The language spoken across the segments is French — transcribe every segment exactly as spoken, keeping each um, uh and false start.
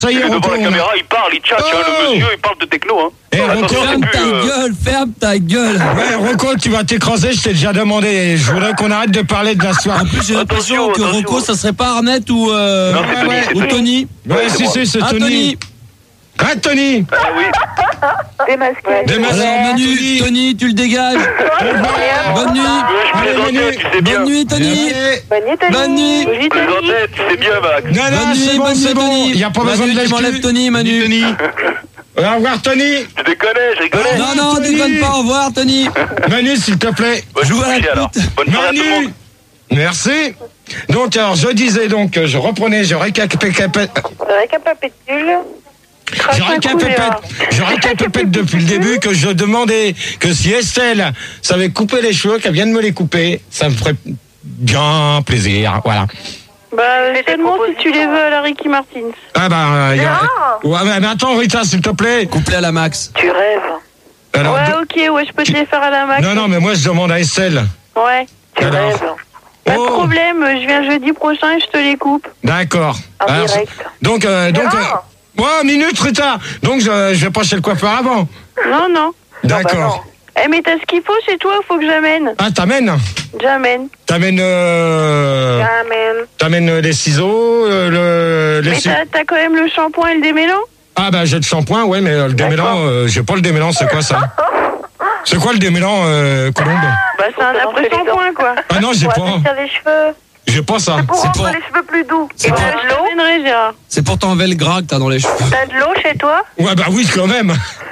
ça y est, devant la on- caméra, il parle, il tchatche, hein, le Oh. monsieur, il parle de techno. Hein. Eh, Attention, Rocco, c'est Ferme plus, ta euh, gueule, ferme ta gueule. Ouais, Rocco, tu vas t'écraser, je t'ai déjà demandé. Je voudrais qu'on arrête de parler de la soirée. En plus, j'ai l'impression Attention, que attention. Rocco, ça serait pas Arnett ou, euh, Non, c'est Tony, ouais, c'est ou Tony. Tony. Ouais, Ouais, c'est si, moi. si, c'est Ah, Tony. Tony. Ah, Tony. Ah oui. Démasqué. Démasqué. Alors, Manu, Tony. Tony, tu le dégages. Bonne nuit. Je Allez, plaisantais, Manu. tu sais bien. Bonne nuit, Tony. Allez. Bonne nuit, Tony. Bonne nuit. Bonne nuit, Je Tony. plaisantais, tu sais bien, Max. Non, non, Bonne c'est nuit, bon, bonne c'est nuit, bon. Tony. Il n'y a pas Manu, besoin de tu lâcher. m'enlèves Tony, Manu. Tony. Au revoir, Tony. Je déconne, je rigolais. Non, non, Tony. déconne pas, au revoir, Tony. Manu, s'il te plaît. Bah, je Joue vous à la coucher, alors. pute. Bonne soirée à tout le Manu. monde. Merci. Donc, alors, je disais donc, je reprenais, je récapitule. Récapitule. Je récapépète, je récapépète depuis le début que je demandais que si Estelle savait couper les cheveux, qu'elle vienne me les couper, ça me ferait bien plaisir. Voilà. Bah, seulement si tu les veux à la Ricky Martin. Ah bah, euh, y a... ouais, mais, mais attends, Rita, s'il te plaît. Couplé à la max. Tu rêves. Alors, Ouais, de- ok, ouais, je peux te les faire à la max. non, non, mais moi je demande à Estelle. Ouais. Tu Alors. rêves. Pas de Oh, problème, je viens jeudi prochain et je te les coupe. d'accord. En Alors, direct. donc, euh, donc, Gérard. euh, ouais, minute, Rita. Donc, je, je vais pas chez le coiffeur avant. Non, non. D'accord. Eh, mais t'as ce qu'il faut chez toi, faut que j'amène. Ah, t'amènes J'amène. T'amènes, euh, Amen. t'amènes les ciseaux, euh, le, les Mais ci- t'as t'as quand même le shampoing et le démêlant? Ah bah j'ai le shampoing, ouais, mais euh, le démêlant, euh, j'ai pas le démêlant, c'est quoi ça? C'est quoi le démêlant, euh, Colombe? Bah, c'est un Pour te rentrer après-shampoing, quoi. Ah non, j'ai Pour pas. adoucir les cheveux. J'ai pas ça. Pour C'est rendre pour- les cheveux plus doux. C'est Et pour- t'as Je de l'eau. t'amènerai, Gérard. C'est pour t'enlever le gras que t'as dans les cheveux. T'as de l'eau chez toi. Ouais, bah oui, quand même.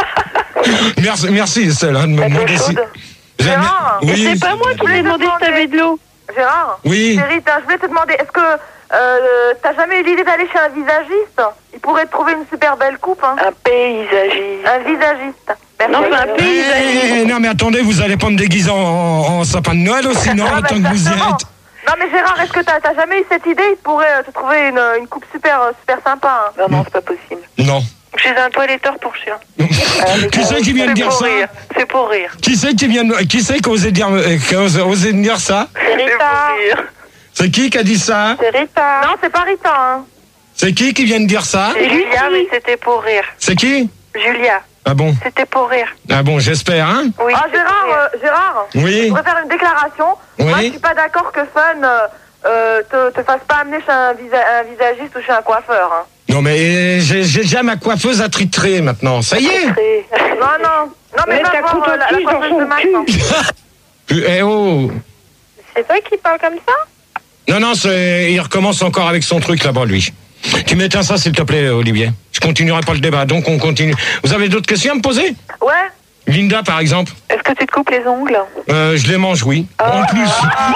merci, merci, Estelle, hein, de me T'as de l'eau demander si. chaude. J'aime bien- Gérard. Et Oui, c'est pas moi qui voulais t'ai te demandé si demander. t'avais de l'eau. Gérard. oui. Chérie, t'as- je voulais te demander, est-ce que euh, t'as jamais eu l'idée d'aller chez un visagiste? Il pourrait te trouver une super belle coupe. Hein. Un paysagiste. Un visagiste. Merci. Non, c'est un Eh, paysagiste. eh, eh, non, mais attendez, vous allez pas me déguiser en, en- en sapin de Noël aussi, non, Ah, bah, tant que vous y exactement. êtes. Non mais Gérard, est-ce que t'as t'as jamais eu cette idée? Il pourrait euh, te trouver une, une coupe super, euh, super sympa. Hein. Non, non, c'est pas possible. Non. Chez un toiletteur pour chien. Qui c'est qui vient de C'est dire pour ça? rire. C'est pour rire. Qui c'est qui vient de... Qui c'est qui a osé dire, euh, qui a osé- osé me dire ça? C'est C'est Rita. pour rire. C'est qui qui a dit ça? C'est Rita. Non, c'est pas Rita. Hein. C'est qui qui vient de dire ça? C'est Julia, mais c'était pour rire. C'est qui? Julia, Ah bon? c'était pour rire. Ah bon, j'espère, hein? Oui. Ah c'est Gérard, pour rire. euh, Gérard, Oui. je voudrais faire une déclaration. Oui. Moi, je suis pas d'accord que Fun euh, euh, te, te fasse pas amener chez un, visa- un visagiste ou chez un coiffeur. Hein. Non mais j'ai j'ai déjà ma coiffeuse attitrée maintenant, ça y est. Non, non. Non, mais va voir euh, la, la coiffeuse de Max. hein. Puis, eh oh. C'est toi qui parles comme ça? Non, non, c'est- il recommence encore avec son truc là-bas, lui. Tu m'éteins ça, s'il te plaît, Olivier. Je continuerai pas le débat, donc on continue. Vous avez d'autres questions à me poser? Ouais. Linda, par exemple. Est-ce que tu te coupes les ongles? Euh, je les mange, oui. En plus.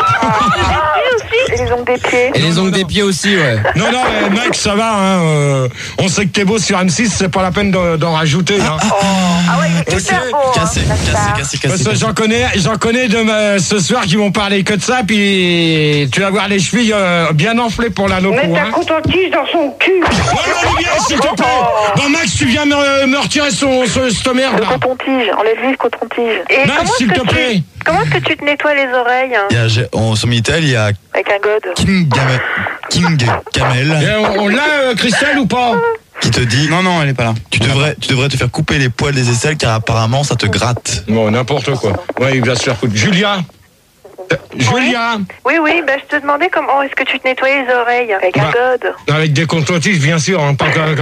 Et les ongles des pieds? Et les ongles des pieds aussi, ouais. Non, non, mais mec, ça va, hein. euh, on sait que t'es beau sur M six, c'est pas la peine d'en d'en rajouter, hein. Ah ouais, il est super beau. hein. Cassé, cassé, cassé, Parce cassé. que j'en connais, j'en connais de ma- ce soir qui vont parler que de ça, puis tu vas voir les chevilles euh, bien enflées pour la loco, hein. coton-tige dans son cul. Ouais, Olivier, s'il te plaît. Bon, Max, tu viens me, me retirer son, ce, cette merde Le là. coton-tige, enlève-lui le coton-tige. Et Max, comment s'il est-ce te que plaît. tu... Comment est-ce que tu te nettoies les oreilles hein Il y a, j'ai- en son Minitel, il y a Avec un god. King, Game- King Camel Et on on l'a, euh, Christelle, ou pas? qui te dit non non elle est pas là. Tu devrais tu devrais te faire couper les poils des aisselles car apparemment ça te gratte. Bon, n'importe quoi. Ouais, il va se faire foutre. Julia. Euh, Julia. Oui, oui, bah, je te demandais comment est-ce que tu te nettoies les oreilles Avec Bah. un god. Avec des coton-tiges, bien sûr, hein, pas que-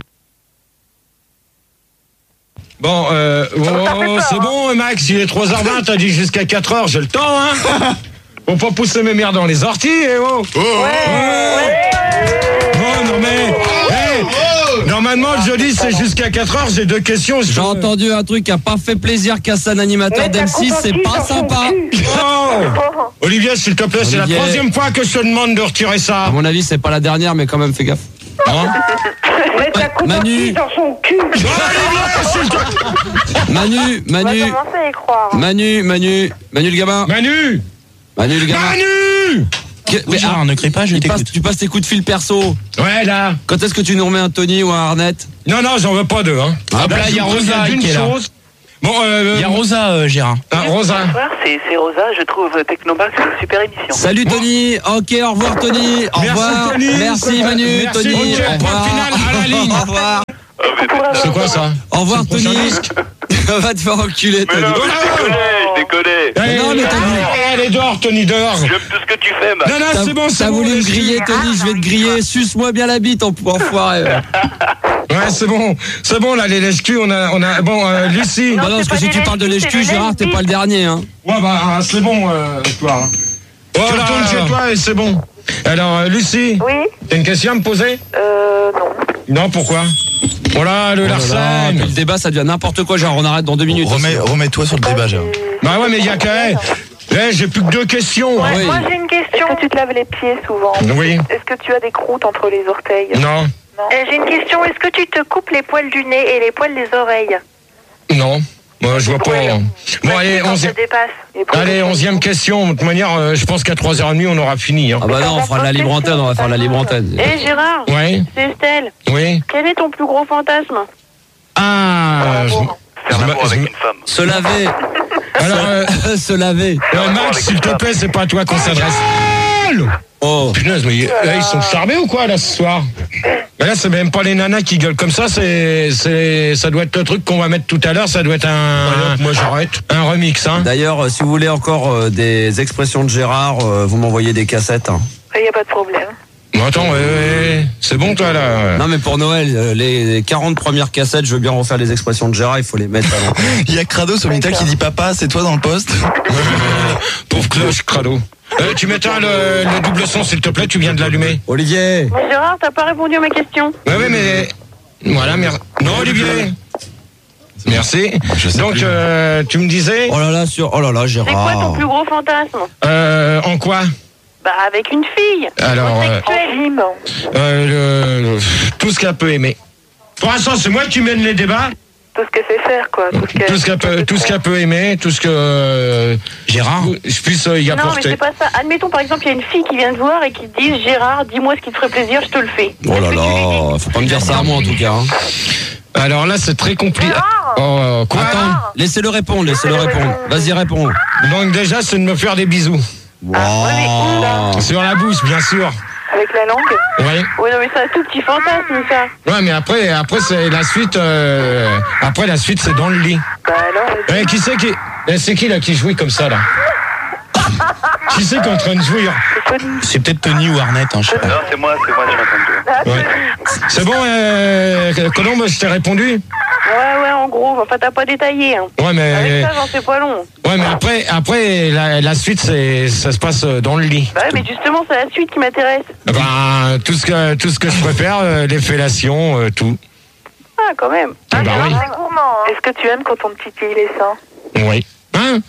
Bon, euh, oh, oh, c'est bon, Max, il est trois heures vingt, t'as dit jusqu'à quatre heures, j'ai le temps, hein. Faut pas pousser mes merdes dans les orties, eh oh. Oh, Ouais. Oh, non mais, hey, normalement, le jeudi, c'est jusqu'à quatre heures, j'ai deux questions. je- J'ai entendu un truc qui a pas fait plaisir qu'à un animateur d'M six, c'est pas sympa. Oh. Olivier, s'il te plaît, c'est la Olivier. troisième fois que je te demande de retirer ça. À mon avis, c'est pas la dernière, mais quand même, fais gaffe. Hein? Manu, dans son cul. Oh, Olivier, s'il te- Manu, On va Manu, commencer à y croire. Manu, Manu, Manu le gamin, Manu. Manu le gamin. Manu. Que- mais, Gérard, ah, ne crie pas, je tu passes, t'écoute. tu passes tes coups de fil perso. Ouais, là. Quand est-ce que tu nous remets un Tony ou un Arnett? Non, non, j'en veux pas deux, hein. Ah, Là, bah, il y a je vous Rosa préviens d'une qui est là. chose. Bon, euh, Il y a Rosa, euh, Gérard. ah, Rosa. Bonsoir, c'est c'est Rosa. Je trouve Technomax une super émission. Salut Tony. Ok, au revoir Tony. Au Merci, revoir. Tony. Merci Manu, Merci, Tony. ok, Au point revoir. final à la ligne. Au revoir. C'est quoi ça? Au revoir C'est le prochain Tony. disque. Va te faire enculer Mais Tony. non, mais je déconne, je déconne. Allez, non, mais t'as voulu- allez, dehors, Tony, dehors. J'aime tout ce que tu fais, Max. Non, non, T'as c'est bon, c'est t'as bon. voulu me laisse-le. griller Tony, je vais te griller. Suce-moi bien la bite en enfoiré. Ouais, c'est bon, c'est bon, là, les lèche-culs, on a, on a, bon, euh, Lucie. Bah non, parce que si tu parles de lèche-cul, Gérard, t'es pas le dernier, hein. Ouais, bah, c'est bon, euh, toi. Hein. Tu Voilà. retournes chez toi et c'est bon. Alors, euh, Lucie, Oui. t'as une question à me poser? Euh, non. Non, pourquoi? Voilà, le Oh là là, Larsen. puis le débat, ça devient n'importe quoi, genre on arrête dans deux minutes. Remets, remets-toi sur le débat, Gérard. Bah ouais, mais il y a qu'à. Eh, j'ai plus que deux questions. Ah oui. Moi j'ai une question. Est-ce que tu te laves les pieds souvent? Oui. Est-ce que tu as des croûtes entre les orteils? Non. Euh, j'ai une question. Est-ce que tu te coupes les poils du nez et les poils des oreilles? Non. Moi, je vois pas. Bon, allez, Quand ça onzième. dépasse. Et pour Allez, les- onzième question. De toute manière, euh, je pense qu'à trois heures trente, on aura fini. Hein. Ah bah non, on fera de la libre antenne, on va faire de la libre antenne. Eh Gérard, Ouais, c'est Estelle. oui. Quel est ton plus gros fantasme? Ah. je- Faire je- l'amour je- avec une femme. Se laver. Alors, euh, Se laver. euh, Max, s'il te plaît, c'est pas à toi qu'on s'adresse. Oh. Punaise, mais euh, ils sont charmés ou quoi, là, ce soir? Mais là, c'est même pas les nanas qui gueulent comme ça, c'est, c'est, ça doit être le truc qu'on va mettre tout à l'heure, ça doit être un, moi j'arrête, un remix, hein. D'ailleurs, euh, si vous voulez encore euh, des expressions de Gérard, euh, vous m'envoyez des cassettes. hein. Il n'y a pas de problème. Bon, attends, ouais, ouais, c'est bon, toi, là. Non mais pour Noël, euh, les les quarante premières cassettes, je veux bien refaire les expressions de Gérard, il faut les mettre à l'antenne. Il y a Crado sur Mita qui dit papa, c'est toi dans le poste. Pauvre cloche, crado. Euh, tu m'éteins le, le double son, s'il te plaît, tu viens de l'allumer. Olivier. Mais Gérard, t'as pas répondu à ma question. Ouais, ouais, mais. Voilà, merci. Non, Olivier. Merci. Je sais Donc, plus. euh, tu me disais, Oh là là, sur. Oh là là, C'est quoi ton Gérard. plus gros fantasme? euh, en quoi? Bah avec une fille. Alors, euh, En gym. euh, le- le- tout ce qu'elle peut aimer. Pour l'instant, c'est moi qui mène les débats. Tout ce qu'elle sait faire, quoi. Tout ce qu'elle Tout ce qu'elle peut, tout ce qu'elle peut aimer, tout ce que euh, Gérard, je puisse euh, y Non mais apporter. c'est pas ça. Admettons par exemple, il y a une fille qui vient te voir et qui te dit Gérard, dis-moi ce qui te ferait plaisir, je te le fais. Oh là Est-ce que tu lui dis là, faut pas me dire ça à moi en tout cas. hein. Alors là, c'est très compliqué. Gérard Oh, quoi? Attends, laissez-le répondre, laissez-le répondre. Vas-y, réponds. Donc déjà, c'est de me faire des bisous. Wow. Sur la bouche, bien sûr. Avec la langue. Ouais. Oui non mais c'est un tout petit fantasme ça. Ouais, mais après, après c'est la suite. euh, après la suite, c'est dans le lit. Bah alors, Eh, qui c'est qui eh, C'est qui là qui jouit comme ça là? Qui c'est qui est en train de jouir? c'est Tony. c'est peut-être Tony ou Arnett, hein, je sais pas. Non, c'est moi, c'est moi, je suis en train de jouer. Ouais. C'est bon, euh, Colombe, je t'ai répondu? Ouais ouais en gros, enfin t'as pas détaillé. Hein. Ouais, mais Avec ça j'en sais pas long. ouais, mais après, après la, la suite, c'est ça se passe dans le lit. Bah ouais mais justement c'est la suite qui m'intéresse. Ben, tout ce que tout ce que je préfère, euh, les fellations, euh, tout. Ah quand même. Ah, bah oui. C'est gourmand, hein. Est-ce que tu aimes quand on te titille les seins? Oui. Hein?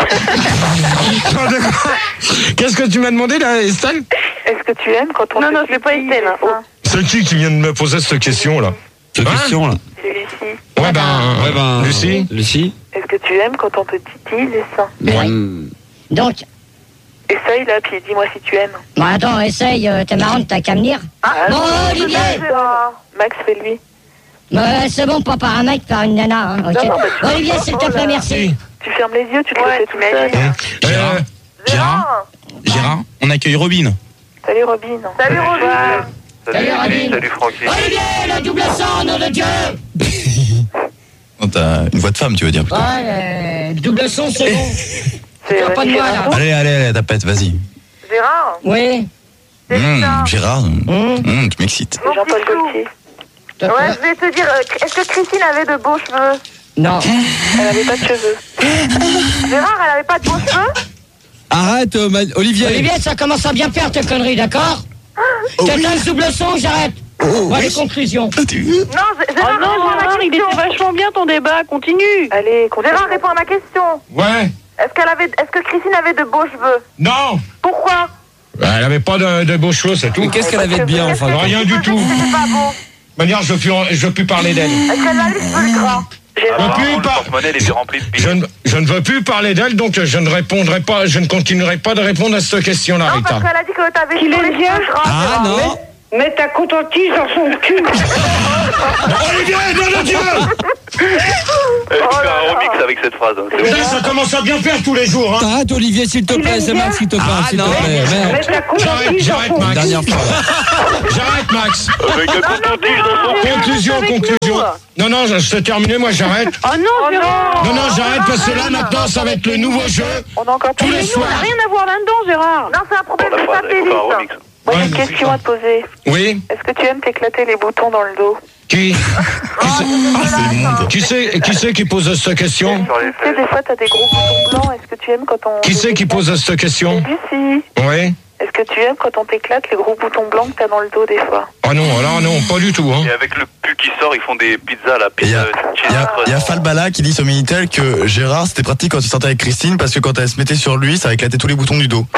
Qu'est-ce que tu m'as demandé là, Estelle? Est-ce que tu aimes quand on Non, te non, c'est pas titille Estelle, les hein. seins? C'est qui qui vient de me poser cette question là? Cette Hein question là. C'est Lucie. Ouais, ben, Ouais ben. Lucie? Lucie. Est-ce que tu aimes quand on te titille les seins? Ouais. Hmm. Donc, Essaye là, puis dis-moi si tu aimes. bon, attends, essaye, euh, t'es marrante, t'as qu'à venir. Ah, Bon, non, Olivier. Gérard. Max, fais-lui. Ouais, c'est bon, pas par un mec, par une nana. Hein, ok. Non, non, mais tu- Olivier, s'il te plaît, merci. Tu fermes les yeux, tu te Ouais, le fais tout seul. t'imagines. Gérard, Euh, Gérard, Gérard, on accueille Robin. Salut Robin. Salut Robin. Salut, Salut, Robin. salut Francky. Olivier, le double sang, nom de Dieu. Non, t'as une voix de femme, tu veux dire plutôt. Ouais, euh, double son, c'est bon. C'est Pas de moi, là. Allez, allez, allez, tapette, vas-y. Gérard. Oui. C'est Mmh, ça. Gérard, Hum. mmh, tu m'excites. Mon Jean-Paul petit chou. Gaultier. Ouais, je vais te dire, euh, est-ce que Christine avait de beaux cheveux? Non. Elle avait pas de cheveux. Gérard, elle avait pas de beaux cheveux? Arrête, euh, Ma- Olivier. Olivier, ça commence à bien faire tes conneries, d'accord? Quelqu'un le double son, j'arrête. Voilà les conclusions. Non, G- Oh Gérard, non réponds à Gérard, ma il question. était vachement bien ton débat, continue. Allez, continue. Gérard, réponds à ma question. Ouais. Est-ce qu'elle avait, est-ce que Christine avait de beaux cheveux? Non. Pourquoi? Elle avait pas de, de beaux cheveux, c'est tout. Mais qu'est-ce qu'elle avait de bien enfin? Rien du tout. C'était pas beau. Manière, je veux plus, je veux plus parler d'elle. Est-ce qu'elle avait les cheveux gras? Je veux Ah, plus le par- porte-monnaie, il est rempli de Je billets. ne, je ne veux plus parler d'elle, donc je ne répondrai pas, je ne continuerai pas de répondre à cette question-là, Non, Rita. parce qu'elle a dit que t'avais Qu'il sur est les bien. cheveux gras. Ah non. Mais ta coton-tige dans son cul. Olivier, nom de Dieu! Elle fait un remix avec avec cette phrase. hein. C'est Putain, ça commence à bien faire tous les jours. Hein. Arrête Olivier s'il te plaît, c'est Max qui te parle Ah, s'il te non. plaît. Merde. Mettre la couleur J'arrête, tige dans j'arrête, son Max. Dernière fois. J'arrête, Max. Avec un coton-tige dans son... Conclusion, avec conclusion. nous. Non, non, je- c'est terminé, moi j'arrête. Oh non, Gérard. Non, non, j'arrête parce que là, maintenant, ça va être le nouveau jeu. On a encore Tous plus les Mais nous, on soirs. n'a rien à voir là-dedans, Gérard. Non, c'est un Pour problème la de phrase, il faut faire un satellite. remix. Moi, j'ai Ouais, une mais question à te poser. Oui. Est-ce que tu aimes t'éclater les boutons dans le dos? Qui Qui c'est Ah, c'est immonde. qui c'est qui c'est qui pose cette question? Sur les Tu sais, des fois, t'as des gros boutons blancs. Est-ce que tu aimes quand on... Qui c'est qui pose cette question? Lucie, Oui. est-ce que tu aimes quand on t'éclate les gros boutons blancs que t'as dans le dos des fois? Ah non, alors non, pas du tout. Hein. Et avec le pu qui sort, ils font des pizzas, la Il y pizza. a, il y a, il y a Falbala qui dit sur Minitel que Gérard c'était pratique quand il sortait avec Christine parce que quand elle se mettait sur lui ça éclatait tous les boutons du dos.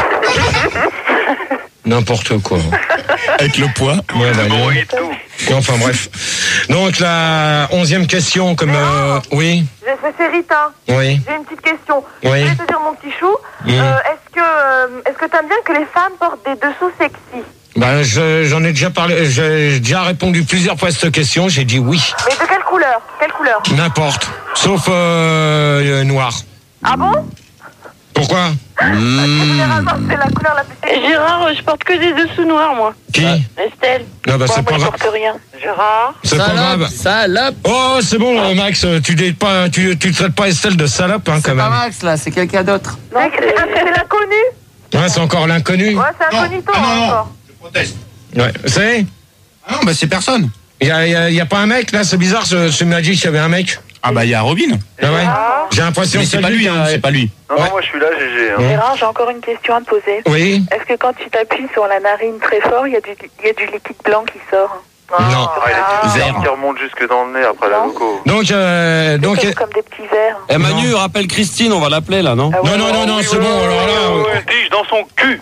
N'importe quoi. Avec le poids. Ouais, bah, Bon, non. et tout. Enfin bref. Donc la onzième question, comme euh, oui, J'ai- C'est c'est Rita. oui, J'ai une petite question. Oui. Je voulais te dire, mon petit chou, Mm. euh, est-ce que euh, est-ce que t'aimes bien que les femmes portent des dessous sexy? bah je- j'en ai déjà parlé, j'ai déjà répondu plusieurs fois à cette question. J'ai dit oui, Mais de quelle couleur? Quelle couleur? n'importe, sauf euh, euh, noir. Ah bon? Pourquoi? Généralement, c'est la couleur la plus sexy. Gérard, je porte que des dessous noirs, moi. Qui? Estelle. Non, bah Moi, c'est moi, pas je grave. porte rien. Gérard. C'est pas Salope, grave. salope. Oh, c'est bon, euh, Max, tu n'es pas, tu, tu traites pas Estelle de salope, hein, quand C'est pas même. Max là, c'est quelqu'un d'autre. C'est c'est- c'est l'inconnu? Ouais, c'est encore l'inconnu. Ouais, c'est incognito Ah, non, non. encore. Je proteste. Ouais, c'est. Ah non, bah c'est personne. Y a, y a, y a pas un mec là, c'est bizarre. Ce, ce m'a dit qu'il y avait un mec. Ah bah il y a Robin. Ah ouais. J'ai l'impression Mais que c'est pas lui, hein, c'est pas lui. Non, Ouais. non, moi je suis là, G G. Hein. Ouais. Gérard, j'ai encore une question à te poser. Oui. Est-ce que quand tu t'appuies sur la narine très fort, il y, a du- il y a du liquide blanc qui sort? Non. Ah, il a des Vert. qui remontent jusque dans le nez après la Non. loco. Donc, euh, donc. C'est comme, comme des petits verres. Eh Manu, rappelle Christine, on va l'appeler là, non? Ah ouais, Non, non, non, non, Oui, c'est ouais, bon. ouais, Alors là. ouais, euh, ouais, tige dans son cul.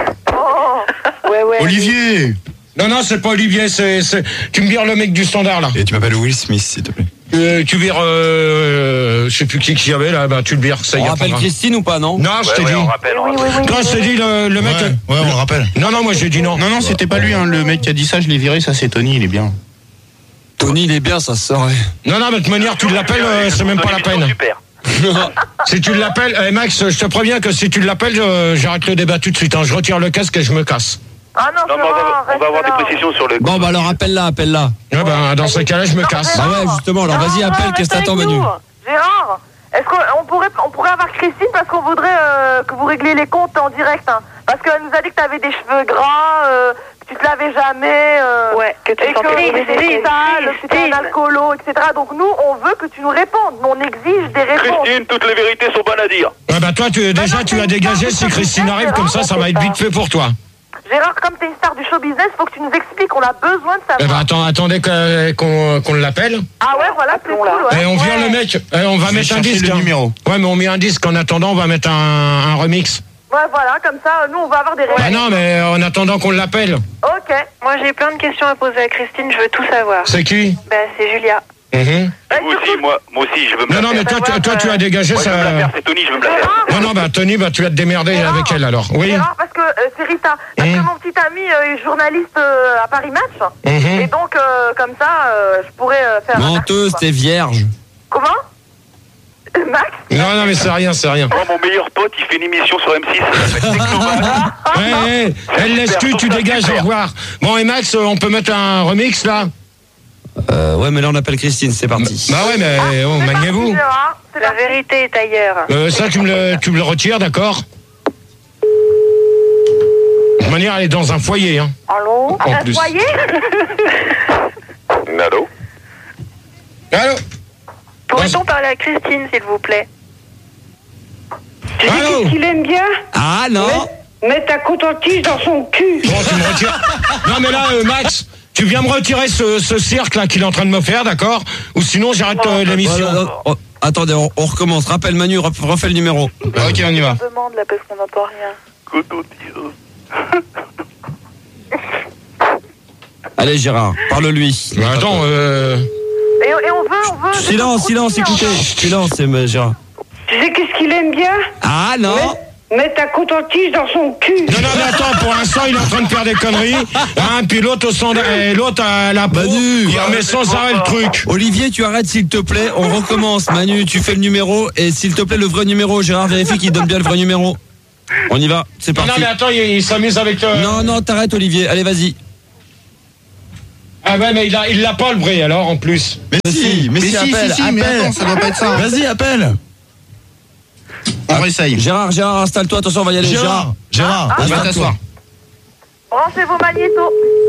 Ouais, ouais. Olivier. Non, non, c'est pas Olivier. C'est, c'est. Tu me vires le mec du standard là. Et tu m'appelles Will Smith s'il te plaît. Euh, tu vires. Euh, je sais plus qui qu'il y avait là. Bah, tu le vires. Ça y On est. rappelle pas grave. Christine ou pas, non? Non, je Ouais, t'ai ouais, dit. on rappelle. on Oui, oui, rappelle. oui. Toi, je t'ai dit le, le mec. Ouais, ouais, on le rappelle. Non, non, moi j'ai dit non. Non, non, c'était pas lui, hein, le mec qui a dit ça, je l'ai viré, ça c'est Tony, il est bien. Tony, il est bien, ça se saurait. Non, non, mais de toute manière, tu l'appelles, euh, c'est même pas la peine. Super. Si tu l'appelles, eh, Max, je te préviens que si tu l'appelles, je- j'arrête le débat tout de suite. Hein. Je retire le casque et je me casse. Ah non, Non, mais on va, Gérard, on va reste avoir là. des précisions sur le. Bon, bah alors appelle-la, appelle-la. Ouais, ben, dans ce cas-là, je me casse. Bah ouais, justement, alors vas-y, Gérard, appelle, reste qu'est-ce que t'attends, avec Manu? nous. Gérard, est-ce qu'on pourrait, on pourrait avoir Christine parce qu'on voudrait euh, que vous régliez les comptes en direct, hein. Parce qu'elle nous a dit que t'avais des cheveux gras, euh, que tu te lavais jamais, euh, Ouais, que tu et que sentais tu les étais effets. sale, que tu étais un alcoolo, et cetera. Donc nous, on veut que tu nous répondes. Nous, on exige des réponses. Christine, toutes les vérités sont bonnes à dire. Ouais, bah, toi, tu, déjà, tu as dégagé. Si Christine arrive comme ça, ça va être vite fait pour toi. Gérard, comme t'es une star du show business, faut que tu nous expliques. On a besoin de Eh savoir. ben, attends, attendez que- qu'on qu'on l'appelle. Ah ouais, voilà, c'est cool. Ouais. Et on vire Ouais. le mec. Eh, on va Je vais mettre un chercher disque. le hein. numéro. Ouais, mais on met un disque. En attendant, on va mettre un, un remix. Ouais, voilà, comme ça, nous, on va avoir des Bah réponses. non, mais en attendant qu'on l'appelle. Ok. Moi, j'ai plein de questions à poser à Christine, je veux tout savoir. C'est qui? Bah, c'est Julia. Mhm. Moi aussi, moi, moi aussi, je veux me Non, la non, mais faire. toi, tu, toi, tu as dégagé Moi, je veux me la ça. faire, c'est Tony, je veux me la faire. Non, non, bah, Tony, bah, tu vas te démerder Gérard. avec elle alors. Oui. Gérard, parce que euh, c'est Rita. Parce Mmh. que mon petit ami euh, est journaliste euh, à Paris Match. Mhm. Et donc, euh, comme ça, euh, je pourrais euh, faire. un Menteuse, article, t'es vierge. quoi. Comment? Max? Non, non, mais c'est rien, c'est rien. Moi, mon meilleur pote, il fait une émission sur M six, ça s'appelle Technoman. Ouais, ouais, elle laisse tu, tu dégages, au revoir. Bon, et Max, euh, on peut mettre un remix là? Euh, ouais, mais là on appelle Christine, c'est parti. Bah ouais, mais oh, C'est maniez-vous. parti, Gérard. C'est La parti. vérité est ailleurs. Euh, ça, tu me le, tu me le retires, d'accord? De toute manière, elle est dans un foyer, hein. Allô? En Un plus. foyer? Allô? Allô? Pourrait-on parler à Christine, s'il vous plaît? Allô? Il aime bien Ah non? mettre ta coton-tige dans son cul. Bon, tu me retires. Non, mais là, euh, Max, tu viens me retirer ce, ce cirque là qu'il est en train de me faire, d'accord? Ou sinon, j'arrête euh, l'émission. Voilà, oh, oh, attendez, on, on recommence. Rappelle Manu, ref- refais le numéro. Ok, on y va. On demande là parce qu'on n'entend rien. Coton-tige. Allez Gérard, parle-lui. Mais attends, euh... Et, et on veut, on veut. Silence, silence, écoutez. Silence, c'est, euh, Gérard. Tu sais qu'est-ce qu'il aime bien Ah non? Mets ta coton-tige dans son cul. Non, non, mais attends, pour l'instant, il est en train de faire des conneries. Hein, puis l'autre au son, et l'autre à la peau, Manu, il remet sans arrêt le truc. Olivier, tu arrêtes s'il te plaît. On recommence. Manu, tu fais le numéro et s'il te plaît le vrai numéro. Gérard, vérifie qu'il donne bien le vrai numéro. On y va, c'est parti. Non, mais attends, il, il s'amuse avec... Euh... Non, non, t'arrêtes Olivier. Allez, vas-y. Ah ouais, mais il a, il l'a pas le vrai alors en plus. Mais, mais si, mais, mais si, appelle, si, si, appelle. Mais attends, ça doit pas être ça. Vas-y, appelle. On réessaye. Gérard, Gérard, installe-toi, attention, on va y aller. Gérard, Gérard, Ah, on va t'asseoir. Branchez vos magnétos.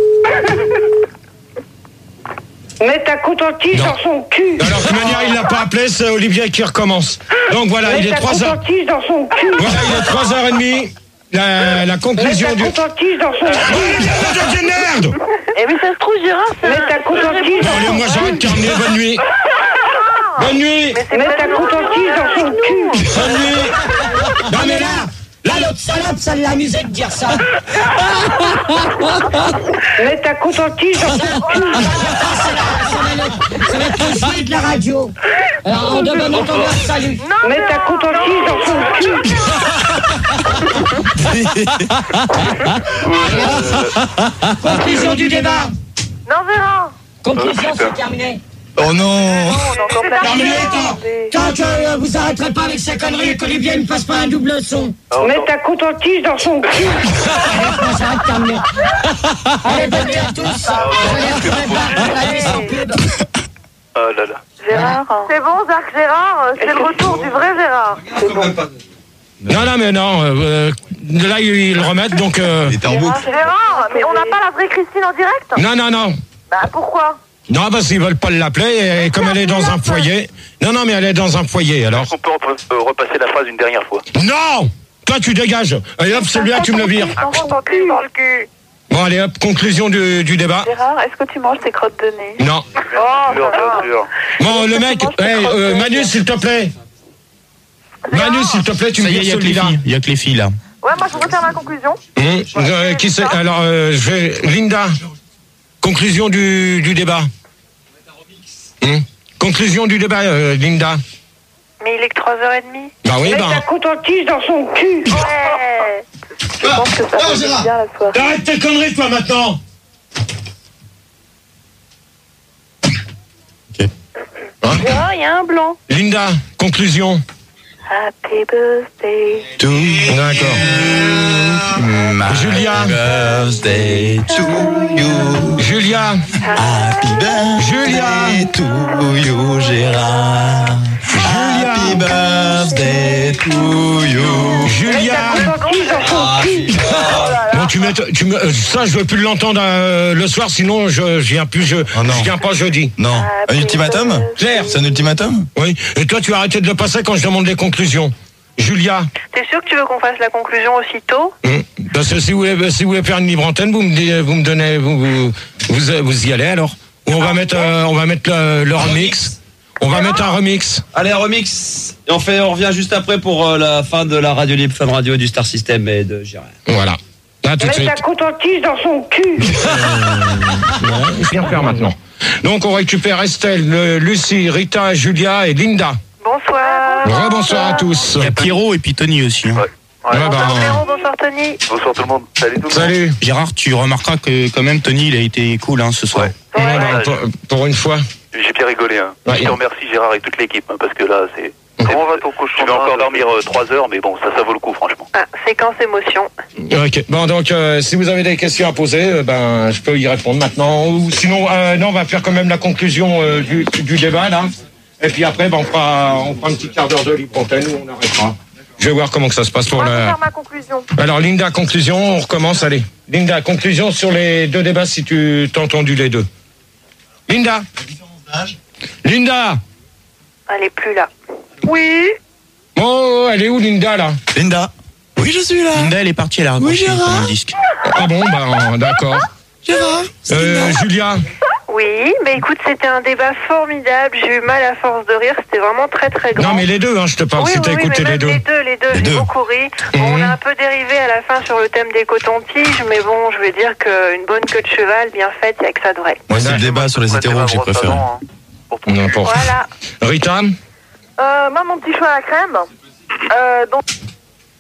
Mets ta coton-tige dans son cul. Alors, de toute manière, il l'a pas appelé, c'est Olivier qui recommence. Donc voilà, Mets il est ta trois heures. coton-tige dans son cul. Voilà, il est trois heures trente. La, la conclusion Mets ta du. coton-tige dans son cul. De merde. Eh mais ça se trouve, Gérard, c'est Mets ta coton-tige Non, allez, dans moi son j'arrête de terminer. Bonne nuit. Bonne nuit. cul. Mets ta coton-tige dans son cul. Bonne nuit. Non mais là, là l'autre salope, ça l'amusait de dire ça. Mets ta coton-tige dans son cul. Ça va être le jouet de la radio. Alors on demande entendeur, salut. Mets ta coton-tige dans son cul. Conclusion du débat. Non, Gérard. Conclusion, c'est terminé. Oh non. C'est terminé. Tant que euh, vous arrêterez pas avec ces conneries et qu'Olivier ne fasse pas un double son. Mets ta coton-tige dans son cul. Allez, ça va être terminé. Allez, bonne nuit à tous. Je les prépare pour la nuit sans pub. Oh là là. Gérard. C'est bon, Jacques Gérard, c'est le retour du vrai Gérard. C'est bon. Non, non, mais non. Euh, là, ils le remettent, donc. Euh... Il était en boucle. Gérard, mais on n'a pas la vraie Christine en direct? Non, non, non. Bah pourquoi? Non, parce qu'ils veulent pas l'appeler, et comme elle est dans un foyer. Non, non, mais elle est dans un foyer, alors. Est-ce qu'on peut euh, repasser la phrase une dernière fois? Non! Toi, tu dégages. Allez, hop, celui-là, tu me le vires. Un ton cul dans le cul. Bon, allez, hop, conclusion du, du débat. Gérard, est-ce que tu manges tes crottes de nez? Non. Oh, Sûr, ça bien sûr. Bon, le mec, hey, euh, Manu, s'il te plaît. Manu, s'il te plaît, tu me Ça y est, vires il y a que les celui-là. filles. Il y a que les filles là. Ouais, moi je voudrais faire ma conclusion. Hum, euh, qui c'est? Alors, euh, je vais. Linda, conclusion du, du débat. Hum, conclusion du débat, euh, Linda. Mais il est que trois heures trente. Bah oui, Mets bah. ta coton-tige dans son cul. Ouais. Je pense que ça va bien la soirée. Arrête tes conneries, toi, maintenant. Gérard, il y a un blanc. Linda, conclusion. Happy birthday. To D'accord. my Julia. birthday to you. Julia. Happy birthday Julia. to you, Gérard. Happy birthday to you. Julia. Coton-tige dans son cul. Bon, tu mets, tu mets, euh, ça, je veux plus l'entendre euh, le soir, sinon je, je viens plus, je, Oh non. je viens pas jeudi. Non. Un ultimatum? Claire. C'est un ultimatum? Oui. Et toi, tu as arrêté de le passer quand je demande les conclusions. Julia. T'es sûr que tu veux qu'on fasse la conclusion aussitôt? Hum. Parce que si vous voulez, si vous voulez faire une libre antenne, vous me, dites- vous me donnez, vous, vous, vous, vous y allez alors. Ou on va mettre, euh, on va mettre le, le remix. On va mettre un remix. Allez, un remix. Et on fait, on revient juste après pour euh, la fin de la radio libre, Fun Radio du Star System et de Gérard. Voilà. Là, tout de Mets suite. ta coton-tige dans son cul. Je viens faire maintenant. Donc, on récupère Estelle, le- Lucie, Rita, Julia et Linda. Bonsoir. Rebonsoir à tous. Il y a Pierrot et puis Tony aussi. hein. Ouais. Ouais. Ouais, Bonsoir bah, Véro, bonsoir Tony. Bonsoir tout le monde. Salut tout le monde. salut. Gérard, tu remarqueras que quand même Tony, il a été cool hein, ce soir. Ouais. Ouais, bah, pour, pour une fois. J'ai bien rigolé. Hein. Ouais. Je te remercie Gérard et toute l'équipe hein, parce que là c'est. Comment va ton cochon? Je vais encore dormir trois heures, mais bon, ça, ça vaut le coup, franchement. Ah, séquence émotion. Ok. Bon, donc, euh, si vous avez des questions à poser, euh, ben, je peux y répondre maintenant. Ou sinon, euh, non, on va faire quand même la conclusion euh, du, du débat, là. Et puis après, ben, on fera, on fera un petit quart d'heure de libre antenne où on arrêtera. Je vais voir comment que ça se passe pour Moi, je vais la... faire ma conclusion. Alors, Linda, conclusion, on recommence, allez. Linda, conclusion sur les deux débats, si tu t'as entendu les deux. Linda. Linda. Elle est plus là. Oui. Oh, elle est où, Linda, là? Linda. Oui, je suis là. Linda, elle est partie, elle a Oui, raccroché Gérard. comme un disque. Ah bon, ben, d'accord. Gérard. Euh, Julia. Oui, mais écoute, c'était un débat formidable. J'ai eu mal à force de rire. C'était vraiment très très grand. Non, mais les deux, hein, je te parle, oui, si oui, t'as oui, écouté mais les même deux. les deux, les deux, Les j'ai deux. beaucoup ri. Bon, Mhm. on a un peu dérivé à la fin sur le thème des cotons-tiges, mais bon, je veux dire qu'une bonne queue de cheval bien faite, il n'y a que ça de vrai. Moi, c'est le débat sur les hétéros que j'ai préféré. Hein, pour ton N'importe. Voilà. Rita. Euh, moi, mon petit choix à la crème. Euh, donc,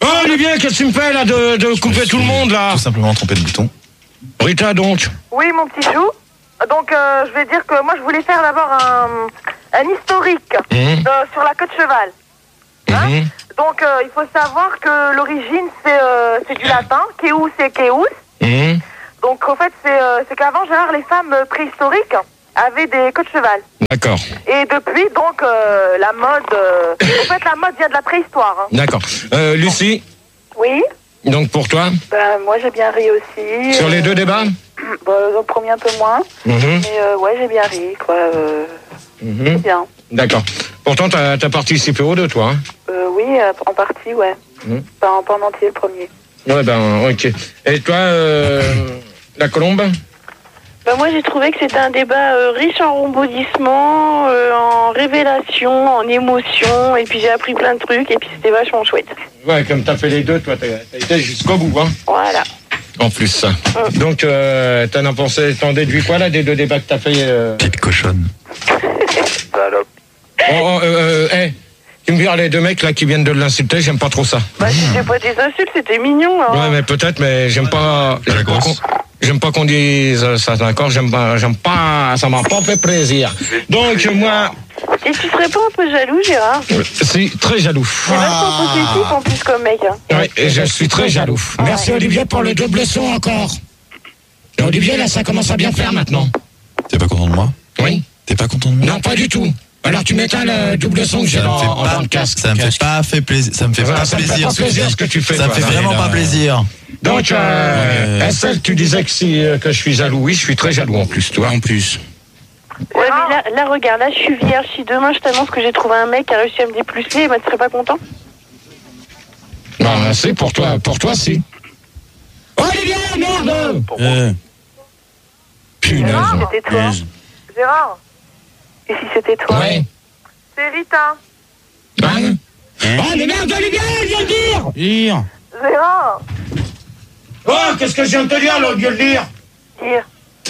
Oh, Olivier, qu'est-ce que tu me fais, là, de, de couper tout le monde, là? Tout simplement trompé de bouton. Rita, donc. Oui, mon petit chou. Donc, euh, je vais dire que moi, je voulais faire d'abord un, un historique Mmh. de- sur la queue de cheval. Hein Mhm. Donc, euh, il faut savoir que l'origine, c'est euh, c'est du latin. Keus et Keus. Mhm. Donc, en fait, c'est euh, c'est qu'avant, Gérard, les femmes préhistoriques avaient des queues de cheval. D'accord. Et depuis, donc, euh, la mode... euh, en fait, la mode vient de la préhistoire. Hein. D'accord. Euh, Lucie, Oui, donc pour toi, bah, moi j'ai bien ri aussi. sur les Euh, deux débats? bah, le premier un peu moins, Mhm. mais euh, ouais, j'ai bien ri, quoi. Euh, Mhm. bien. D'accord. Pourtant, t'as as participé aux deux, toi. Hein? Euh, oui, euh, en partie, ouais. Mhm. Pas en, pas en entier, le premier. Ouais, ben, ok. Et toi, euh, la colombe? Bah moi j'ai trouvé que c'était un débat euh, riche en rebondissements, euh, en révélations, en émotions, et puis j'ai appris plein de trucs, et puis c'était vachement chouette. Ouais, comme t'as fait les deux, toi, t'as t'as été jusqu'au bout, hein? Voilà. En plus, ça. Donc, euh, t'en as pensé, t'en déduis quoi, là, des deux débats que t'as fait euh... Petite cochonne. Salope. Oh, oh, euh, euh, hey, tu me vires les deux mecs, là, qui viennent de l'insulter, j'aime pas trop ça. Bah c'était pas des insultes, c'était mignon. Hein. Ouais, mais peut-être, mais j'aime pas... La J'aime pas grosse. qu'on- j'aime pas qu'on dise ça, d'accord? J'aime pas, j'aime pas, ça m'a pas fait plaisir. Donc, moi, Et tu serais pas un peu jaloux, Gérard? euh, si, très jaloux. C'est vachement positif en plus comme mec. Hein. Oui, et je suis très jaloux. Merci Olivier pour le double son encore. Et Olivier, là, ça commence à bien faire maintenant. T'es pas content de moi? Oui? T'es pas content de moi? Non, pas du tout. Alors tu m'éteins le double son que j'ai Ça me dans, fait en- dans le pas, casque. ça me fait pas fait plaisir. Ça me fait Ouais, pas ça me fait plaisir. pas plaisir ce que tu fais, Ça me toi, fait là. vraiment Et pas là, plaisir. Donc, euh, Ouais. Estelle, tu disais que, si, euh, que je suis jaloux. Oui, je suis très jaloux en plus, toi. En plus. Ouais, mais là, là, regarde, là, je suis vierge. Si demain je t'annonce que j'ai trouvé un mec qui a réussi à me déplucer, bah, tu serais pas content? Non, c'est pour toi, pour toi, si. Olivier, merde! Euh, Punaise. C'était toi. punaise. Gérard, Et si c'était toi? Ouais. c'est Rita. Hein? Oh, mais merde, Olivier, il vient de dire! Dire. Gérard, Oh, qu'est-ce que je viens de te dire, là, au lieu de dire? Dire.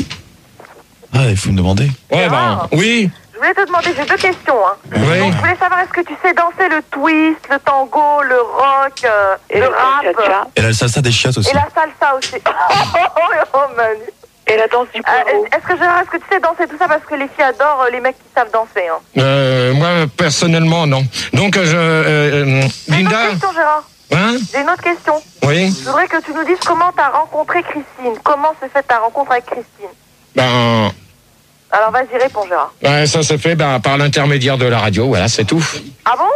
Ah, il faut me demander. Ouais, ben, oui. je voulais te demander, j'ai deux questions. Hein. Oui. Donc, je voulais savoir, est-ce que tu sais danser le twist, le tango, le rock, euh, Et le le rap cha-cha. Et la salsa des chiottes aussi. et la salsa aussi? Oh, Manu. Et la danse du Euh, poireau. est-ce que Gérard, est-ce que tu sais danser tout ça parce que les filles adorent euh, les mecs qui savent danser hein. Euh, moi, personnellement, non. Donc, euh, je... euh, euh, J'ai une autre Linda? question, Gérard. Hein? J'ai une autre question. Oui? Je voudrais que tu nous dises comment t'as rencontré Christine. Comment s'est faite ta rencontre avec Christine? Ben... Alors vas-y, réponds, Gérard. Ouais, ça se fait ben, par l'intermédiaire de la radio, voilà, c'est tout. Ah bon?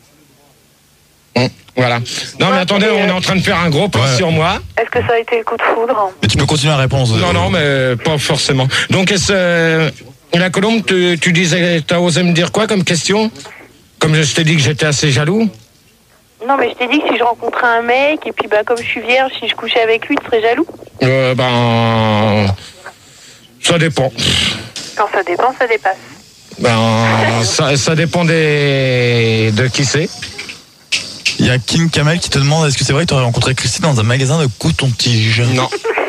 Hum, voilà. Non, mais attendez, on est en train de faire un gros pas Ouais. sur moi. Est-ce que ça a été le coup de foudre? Mais tu peux continuer la réponse. euh, Non, non, mais pas forcément. Donc, est-ce, euh, la colombe, tu, tu disais, t'as osé me dire quoi comme question? Comme je t'ai dit que j'étais assez jaloux? Non, mais je t'ai dit que si je rencontrais un mec, et puis bah comme je suis vierge, si je couchais avec lui, tu serais jaloux? Euh, ben... Ça dépend. Quand ça dépend, ça dépasse. Ben, ça, ça dépend des... de qui c'est. Il y a King Kamel qui te demande est-ce que c'est vrai que tu aurais rencontré Christine dans un magasin de coton-tige? Non.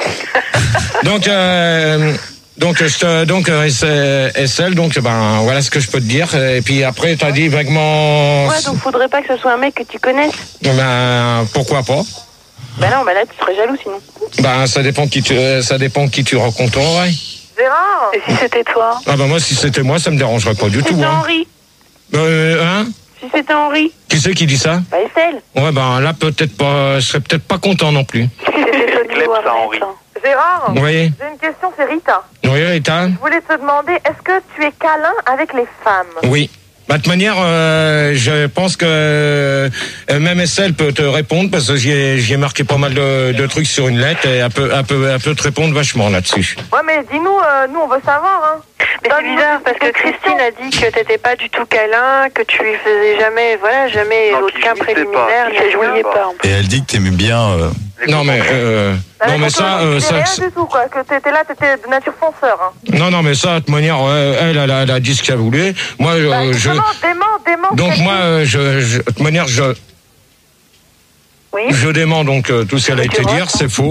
Donc, euh, donc, je te, donc, euh, S L, donc, ben, voilà ce que je peux te dire. Et puis après, t'as dit vaguement. Ouais, donc faudrait pas que ce soit un mec que tu connaisses. Ben, pourquoi pas? Bah non, bah là, tu serais jaloux sinon. Ben, ça dépend qui tu, euh, ça dépend qui tu rencontrerais. Gérard? Et si c'était toi? Ah ben moi, si c'était moi, ça me dérangerait pas du Si tout. c'était Hein. Henri? Euh, hein? Si c'était Henri? Qui c'est qui dit ça? Bah Estelle. Ouais, ben là, peut-être pas, je serais peut-être pas content non plus. Si c'était Tony Clem, ou ça, Arlette, Henri. hein. Gérard? Oui. J'ai une question, c'est Rita. Oui, Rita? Je voulais te demander, est-ce que tu es câlin avec les femmes? Oui. Bah, de toute manière, euh, je pense que euh, même S L peut te répondre parce que j'y ai, j'y ai marqué pas mal de, de trucs sur une lettre et elle peut, elle peut, elle peut te répondre vachement là-dessus. Ouais, mais dis-nous, euh, nous on veut savoir, hein. Mais c'est bizarre parce que Christine a dit que t'étais pas du tout câlin, que tu lui faisais jamais, voilà, jamais Non, aucun qu'il jouissait préliminaire, pas, ni qu'il jouiez jouissait pas. pas. en plus. Et elle dit que t'aimais bien. euh, Non mais, euh, Bah, non mais quand ça, on euh, dit ça, rien du tout, quoi, que t'étais là, t'étais de nature fonceur, hein. non non mais ça, de toute manière, euh, elle, elle, a- elle a dit ce qu'elle voulait. Moi, euh, Bah, je, justement, dément, dément. donc qu'elle moi, dit. euh, je, je, de toute manière, je, Oui. je dément donc euh, tout ce qu'elle a Tu été vois, dire, hein. c'est faux.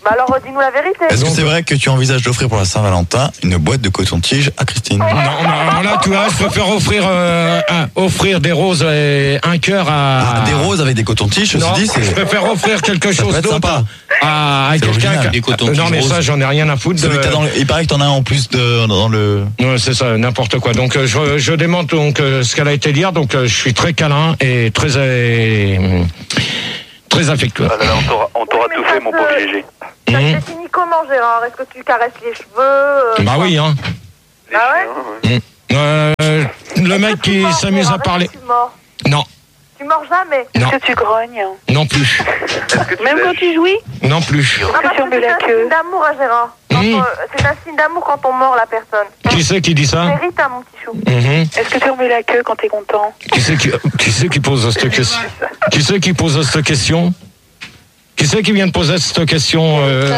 Bah alors, dis-nous la vérité. Est-ce que c'est vrai que tu envisages d'offrir pour la Saint-Valentin une boîte de coton-tige à Christine? Non, mais alors là, tu vois, je préfère offrir, euh, un, offrir des roses et un cœur à... Ah, des roses avec des cotons-tiges, non, je dis, c'est... je préfère offrir quelque Ça peut chose être d'autre sympa. à, à quelqu'un qui... Des cotons-tiges Non, mais ça, roses. j'en ai rien à foutre. Celui que t'as dans le- Il paraît que t'en as un en plus de, dans le... Ouais, c'est ça, n'importe quoi. Donc euh, je, je démente donc euh, ce qu'elle a été dire. Donc euh, je suis très câlin et très euh, très affectueux. Ah là là, on t'aura, on t'aura Oui, tout mais fait, ça mon se- pauvre Gégé. Ça Mmh. se définit comment, Gérard? Est-ce que tu caresses les cheveux euh, Bah oui, hein. Ah ouais? Euh, le mec qui mords, s'amuse Gérard, à parler. est-ce que tu mords? Non, Tu mords jamais? non, Est-ce que tu grognes? non plus, Même quand tu jouis? non plus. Ah, parce tu que remets c'est la un queue? signe d'amour, hein, Gérard. Quand Mmh. on- C'est un signe d'amour quand on mord la personne. Qui c'est qui dit ça? Mérite, hein, mon petit chou. Mhm. Est-ce que tu remets la queue quand t'es content? Qui c'est qui, qui c'est qui pose cette question? Qui c'est qui pose cette question? Qui c'est qui vient de poser cette question euh...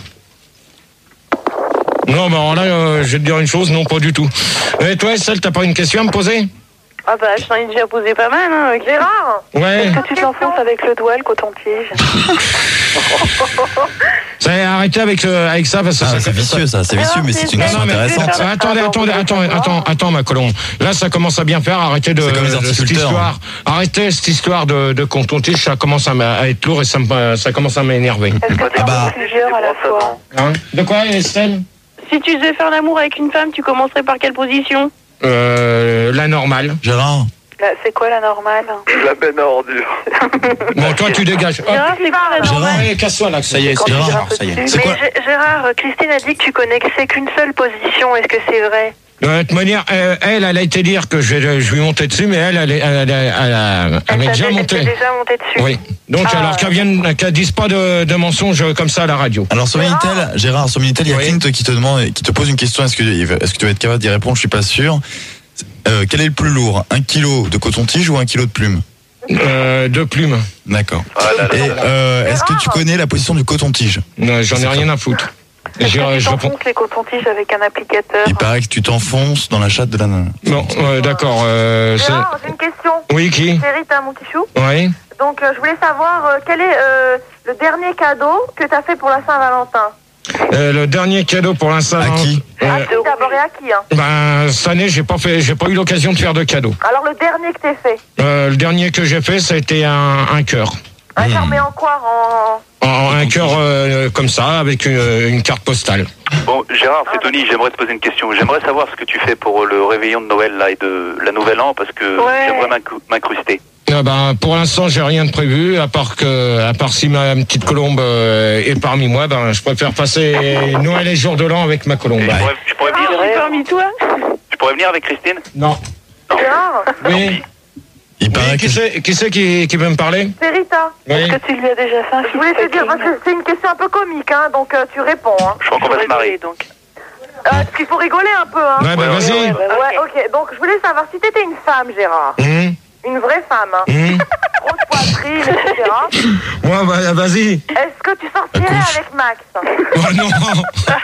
Non, bah alors là, euh, je vais te dire une chose, non, pas du tout. Et toi, Estelle, t'as pas une question à me poser? Ah bah, je t'en ai déjà posé pas mal, hein. Gérard, Ouais. Est-ce que tu t'enfonces avec le doigt le coton-tige? Ça, arrêtez avec, euh, avec ça, parce que Ah, ça c'est vicieux, ça, c'est vicieux, mais c'est une Non, question non, mais intéressante. attends, attendez, attendez, attendez, attends, attends, ma colombe. Là, ça commence à bien faire. Arrêtez de, C'est comme les de cette horticulteurs, histoire. Arrêtez cette histoire de, de coton-tige. Ça commence à, m'a- à être lourd et ça, me, ça commence à m'énerver. Est-ce que t'es Ah bah. plusieurs à la fois? Hein? De quoi, Estelle? Si tu devais faire l'amour avec une femme, tu commencerais par quelle position? Euh, la normale. Gérard, Là, c'est quoi la normale? La benne à ordures. Bon, toi, tu dégages. Hop. Gérard, c'est quoi la Gérard. normale? Allez, casse-toi là. Ça y est, Quand c'est tu Gérard, grimpes ça y est. dessus. C'est quoi? Mais Gé- Gérard, Christine a dit que tu connaissais qu'une seule position. Est-ce que c'est vrai? De toute manière, euh, elle, elle a été dire que je vais, je vais monter dessus, mais elle, elle, est- elle, elle, elle, elle, elle m'est t'a- déjà elle montée. t'est déjà montée dessus. Oui. Donc, Ah. alors qu'elle vienne, qu'elle dise pas de, de mensonges comme ça à la radio. alors sur Minitel, Gérard, sur Minitel, il y a Oui. Clint qui te demande, qui te pose une question, est-ce que, est-ce que tu vas être capable d'y répondre? Je suis pas sûr. Euh, quel est le plus lourd? Un kilo de coton-tige ou un kilo de plume? Euh, de plumes. D'accord. Ah là là. Et euh, est-ce que tu connais la position du coton-tige? Non, j'en ai rien à foutre. Est-ce Je, que tu je réponds. t'enfonces les cotons-tiges avec un applicateur? Il paraît que tu t'enfonces dans la chatte de la nana. Non, ouais, d'accord. Euh, c'est- Gérard, j'ai une question. oui, qui? C'est Rita, mon petit chou. Oui. Donc, euh, je voulais savoir euh, quel est euh, le dernier cadeau que tu as fait pour la Saint-Valentin. Euh, le dernier cadeau pour l'instant. À qui? euh, À qui d'abord et à qui, hein? Ben, cette année, j'ai pas fait, j'ai pas eu l'occasion de faire de cadeau. Alors, le dernier que t'aies fait. Euh, le dernier que j'ai fait, ça a été un, un cœur. Un cœur, mais en quoi? En... En- Un cœur euh, comme ça, avec une, une carte postale. Bon, Gérard, c'est Tony, j'aimerais te poser une question. J'aimerais savoir ce que tu fais pour le réveillon de Noël là, et de la Nouvelle An, parce que Ouais. j'aimerais m'incru- m'incruster. Ah ben, pour l'instant, j'ai rien de prévu, à part que, à part si ma petite colombe euh, est parmi moi, ben, je préfère passer Noël et jour de l'an avec ma colombe. Je pourrais, je pourrais Ah, venir, je suis parmi toi? je pourrais venir avec Christine? Non. Gérard, Oui. Il Oui, paraît qui que... c'est, qui c'est qui, qui veut me parler? c'est Rita. Oui. Est-ce que tu lui as déjà fait un Je voulais te dire, parce que c'est une question un peu comique, hein, donc euh, tu réponds. Hein. Je crois qu'on va se marier. donc. Euh, parce qu'il faut rigoler un peu, hein. Ouais, ben, Ouais, vas-y. ouais, bah, Ouais, ok. Donc, je voulais savoir si t'étais une femme, Gérard. Hum, Une vraie femme, hein. hum. Grosse poitrine, et cetera. Ouais, bah, vas-y. Est-ce que tu sortirais Accouche. avec Max? Oh non.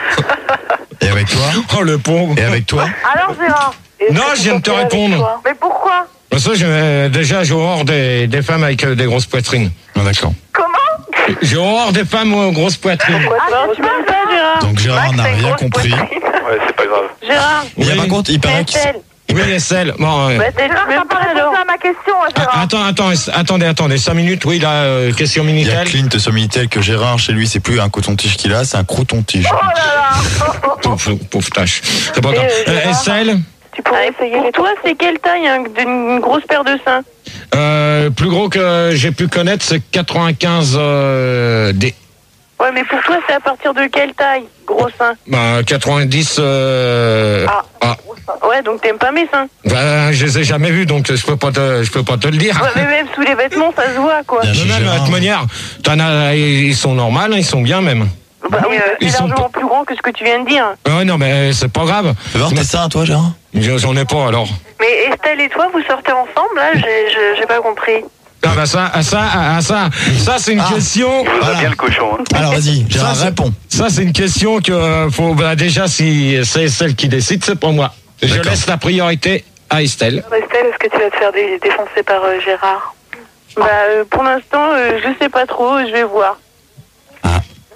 Et avec toi? Oh le pauvre. Et avec toi? Alors, Gérard? Est-ce Non, que tu je viens de te sortirais avec répondre. toi? Mais pourquoi? Parce que j'ai- déjà, j'ai horreur des, des femmes avec euh, des grosses poitrines. Ah, d'accord. Comment? J'ai horreur des femmes aux grosses poitrines. Pourquoi Ah, toi, c'est tu pas m'aimes ça. pas, Gérard? Donc Gérard Max, n'a t'as une rien grosse compris. poitrine. Ouais, c'est pas grave. Gérard, Il y a Oui. par contre, il paraît que... Estelle. Oui, Estelle. Bon, ouais. Bah, t'es Gérard, t'as même pas pas répondu alors. à ma question, hein, Gérard. Ah, attends, attends, est- attendez, attendez, cinq minutes. Oui, là, euh, question Il y a Minitel. Clint sur Minitel que Gérard, chez lui, c'est plus un coton-tige qu'il a, c'est un crouton-tige. Oh là là. Pauvre, pauvre tâche. C'est pas Et, grave. euh, Euh, Gérard Estelle, Tu pourrais essayer Pour les toi, c'est quelle taille, hein, d'une grosse paire de seins? euh, plus gros que j'ai pu connaître, c'est quatre-vingt-quinze euh, D. Ouais, mais pour toi, c'est à partir de quelle taille, gros seins? Bah, quatre-vingt-dix. Euh... Ah. ah. Ouais, donc t'aimes pas mes seins. Bah, je les ai jamais vus, donc je peux pas te, je peux pas te le dire. Ouais, mais même sous les vêtements, ça se voit, quoi. Bien Non, chez non, mais de Gérard. toute manière, t'en as, ils sont normaux, ils sont bien même. Bah oui, euh, Ils c'est sont largement plus grand que ce que tu viens de dire. Ouais, non, mais c'est pas grave. Fais voir tes seins, toi, Gérard? J'en ai pas alors. Mais Estelle et toi, vous sortez ensemble, là? J'ai- J'ai j'ai pas compris. Ah bah ça, ah, ça, ah, ça, ça c'est une Ah. question. Il vous a Voilà. bien le cochon. Hein. Alors vas-y, Gérard, Ça, c'est- réponds. Ça c'est une question que euh, faut bah, déjà si c'est celle qui décide, c'est pas moi. Je D'accord. laisse la priorité à Estelle. Estelle, est-ce que tu vas te faire dé- défoncer par euh, Gérard? Bah, euh, pour l'instant, euh, je sais pas trop, je vais voir.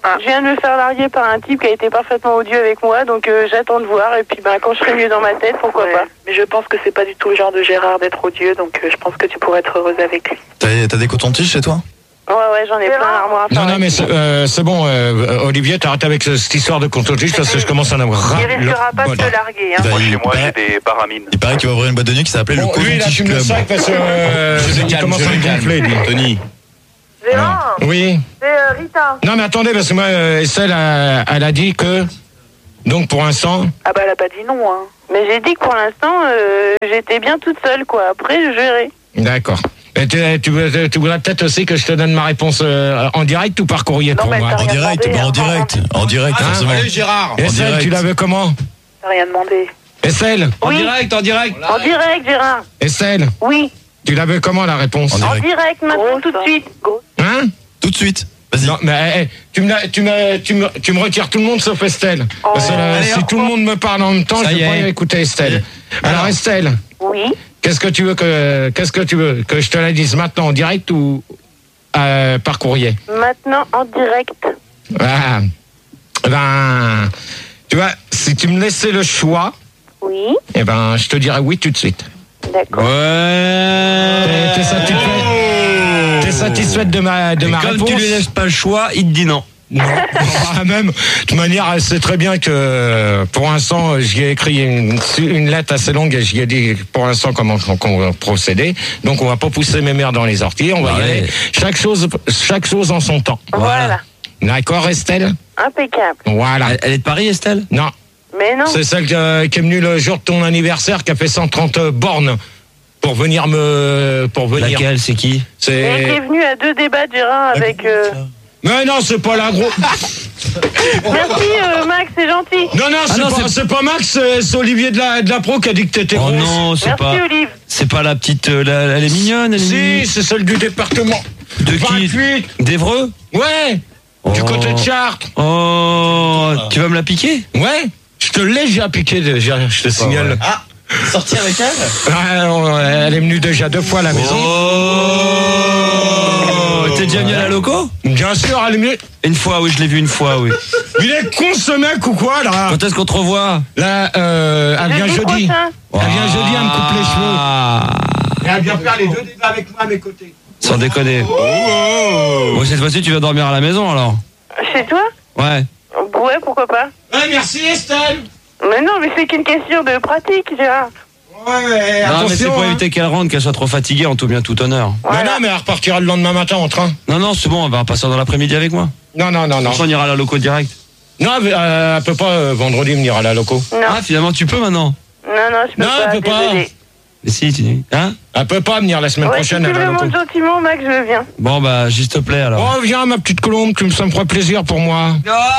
Je viens de me faire larguer par un type qui a été parfaitement odieux avec moi, donc euh, j'attends de voir, et puis ben, quand je serai mieux dans ma tête, pourquoi Ouais. pas. Mais je pense que c'est pas du tout le genre de Gérard d'être odieux, donc euh, je pense que tu pourrais être heureuse avec lui. T'as t'as des cotons-tiges chez toi? Ouais, ouais, j'en ai plein à l'armoire à Non, faire. non, mais c'est euh, c'est bon, euh, Olivier, t'arrêtes avec ce- cette histoire de contentieux parce que je commence à en avoir ras Il risquera le pas de bol. te larguer, hein. Bah, Moi, il, chez moi, paraît, j'ai des baramines. il paraît qu'il va ouvrir une boîte de nuit qui s'appelait Bon, le lui, là, Coton-Tige tu me le Club. sacs parce que euh, Je il calme, commence je à me calme. gonfler, lui. Tony. Gérard, Oui. c'est euh, Rita. Non, mais attendez, parce que moi, euh, Estelle, a- elle a dit que, donc pour l'instant, Ah bah elle a pas dit non, hein. Mais j'ai dit que pour l'instant, euh, j'étais bien toute seule, quoi. Après, je verrai. d'accord. Et tu, tu, veux- tu voudrais peut-être aussi que je te donne ma réponse euh, en direct ou par courrier Non, pour mais moi t'as En rien direct, demandé, bah, en hein. direct, en direct, Hein, forcément. Allez, Gérard. En Estelle, direct. tu l'avais comment? T'as rien demandé. Estelle En Oui. direct, en direct. En direct, Gérard. Estelle, Oui. tu l'avais comment la réponse? En En direct. direct, maintenant, Gros, tout de ça. suite. Gros. Hein? Tout de suite. Vas-y. Non, mais eh, tu, me, la- tu, me, tu, me, tu me retires tout le monde sauf Estelle. Parce que là, Allez, si hop, tout le monde me parle en même temps, Ça je y vais pas est. écouter Estelle. Alors Estelle, Oui. qu'est-ce que tu veux que qu'est-ce que tu veux que je te la dise maintenant en direct ou euh, par courrier? Maintenant, en direct. Ah, ben, tu vois, si tu me laissais le choix, Oui. eh ben, je te dirais oui tout de suite. D'accord. T'es t'es Ouais. satisfait T'es satisfaite de ma de Et ma comme réponse? tu lui laisses pas le choix, il te dit non. Non, bah, même, de toute manière, elle sait très bien que pour l'instant, j'y ai écrit une, une lettre assez longue et j'y ai dit pour l'instant comment on va procéder. Donc on va pas pousser mes mères dans les orties, on va y Ouais. aller. Chaque chose, chaque chose en son temps. Voilà. D'accord, Estelle? Impeccable. Voilà. Elle, elle est de Paris, Estelle? Non, Mais non. c'est celle que- qui est venue le jour de ton anniversaire, qui a fait cent trente bornes pour venir me, pour venir. Laquelle, c'est qui? J'ai été C'est. venu à deux débats, Gérard, avec... euh, Mais non, c'est pas la gros. Merci, euh, Max, c'est gentil. Non, non, c'est non, pas, c'est- c'est pas Max, c'est c'est Olivier de la, de la Pro qui a dit que t'étais Oh grosse. non, c'est Merci, pas. Olive. C'est pas la petite. euh, la- elle est mignonne, elle est Si, mignonne. c'est celle du département. De qui? vingt-huit. D'Evreux? Ouais. Du Oh. côté de Chartres. Oh, tu vas me la piquer? Ouais. Je te l'ai déjà piqué déjà, je te signale. Ah, sortir avec elle? Ah, on- elle est venue déjà deux fois à la maison. Oh, t'es déjà venu à la loco? Bien sûr, elle est venue. Une fois, oui, je l'ai vu une fois, oui. Il est con ce mec ou quoi là? Quand est-ce qu'on te revoit? Là, euh, elle vient Jeudi jeudi. prochain. Elle vient jeudi, elle me coupe les cheveux. Ah, Et elle vient faire les deux débats avec moi à mes côtés. sans déconner. Bon, cette fois-ci, tu vas dormir à la maison alors? Chez toi? Ouais. Ouais, pourquoi pas. Ouais, merci Estelle. Mais non, mais c'est qu'une question de pratique, Gérard. Ouais, mais Non, mais c'est attention. pour hein. éviter qu'elle rentre, qu'elle soit trop fatiguée en tout bien tout honneur. Mais Voilà. non, mais elle repartira le lendemain matin en train. Non, non, c'est bon, elle va passer dans l'après-midi avec moi. Non, non, non, non. On ira à la loco direct. Non, mais, euh, elle peut pas euh, vendredi venir à la loco. Non, Ah, finalement, tu peux maintenant? non, non, je peux Non, pas, elle peut pas. désolé. Mais si, tu dis. Hein? Elle peut pas venir la semaine Ouais, si tu prochaine me à la le loco. montres gentiment, Max, je viens. Bon, bah, s'il te plaît alors. Oh, viens, ma petite colombe, tu me- ça me ferait plaisir pour moi.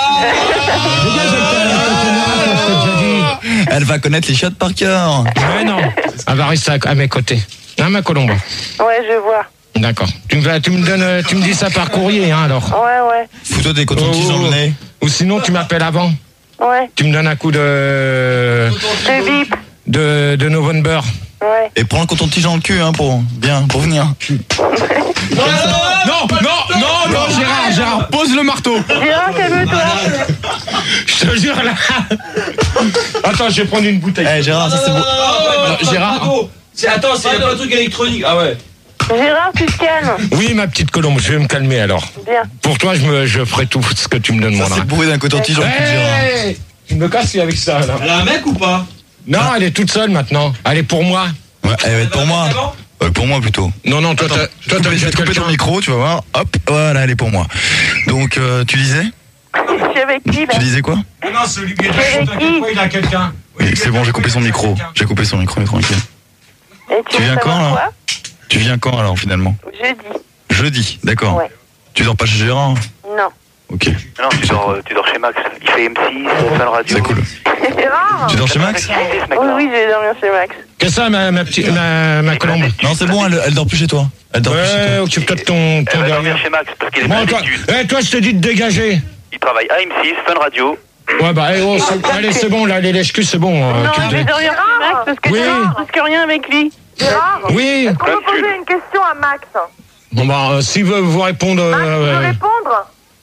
Elle va connaître les chiottes par cœur. Ouais, non. Elle va rester à, à mes côtés. Hein, ma colombe? Ouais, je vois. D'accord. Tu me, vas- tu me donnes, euh, tu me dis ça par courrier, hein, alors. Ouais, ouais. Fous-toi des cotons-tiges dans le nez. Ou sinon, tu m'appelles avant. Ouais. Tu me donnes un coup de, Le bip. de, de November. Ouais. Et prends le coton-tige dans le cul, hein, pour, bien, pour venir. Non, non, non, non, Gérard, Gérard, pose le marteau. Gérard, calme-toi. Je te jure, là. Attends, je vais prendre une bouteille. Eh, Gérard, ça c'est beau. Non, Gérard. Attends, c'est pas un truc électronique. Ah ouais. Gérard, tu te calmes. Oui, ma petite colombe, je vais me calmer alors. Bien. Pour toi, je, me, je ferai tout ce que tu me Ça, demanderas. c'est le bruit d'un coton-tige dans le cul de Gérard. Hey, tu me casses avec ça, là. Elle a un mec ou pas? Non, elle est toute seule maintenant. Elle est pour moi. Ouais, elle va être pour moi. Euh, pour moi plutôt. Non, non, toi, Attends, t'as- je toi, vais t'as te couper- je vais te couper quelqu'un. ton micro, tu vas voir. Hop, voilà, elle est pour moi. Donc, euh, tu disais Je suis avec qui, là? Tu disais quoi? Non, non, c'est Olivier de C'est la qui il a quelqu'un. Oui, c'est bon, j'ai coupé son micro. J'ai coupé son micro, tranquille. Et Tu veux viens quand, savoir là quoi? Tu viens quand alors finalement? Jeudi. Jeudi, d'accord. Ouais. Tu dors pas chez Gérard? Non. Ok, Non, tu dors, euh, tu dors chez Max. Il fait M six, Fun Radio. c'est cool. Gérard. Tu dors chez Max? Ce mec-là. Oui, oui, je vais dormir chez Max. Qu'est-ce que ça, ma, ma, petite, ma, ma colombe? Non, c'est bon, elle, elle dort plus chez toi. Elle dort plus chez Ouais, toi. occupe-toi de ton, ton Elle va dormir derrière. chez Max parce qu'il est Bon, pas toi, d'études. eh, toi, je te dis de dégager. Il travaille à M six, Fun Radio. Ouais, bah, eh, oh, c'est- allez, c'est bon, là, les lèche-culs, c'est bon. euh, Non, tu je te vais dé- dormir chez Max parce que Oui. Gérard ne risque rien avec lui. Gérard. Oui. Est-ce qu'on peut poser une question à Max? Bon, bah, euh, s'il veut vous répondre. Max, tu euh, veux répondre?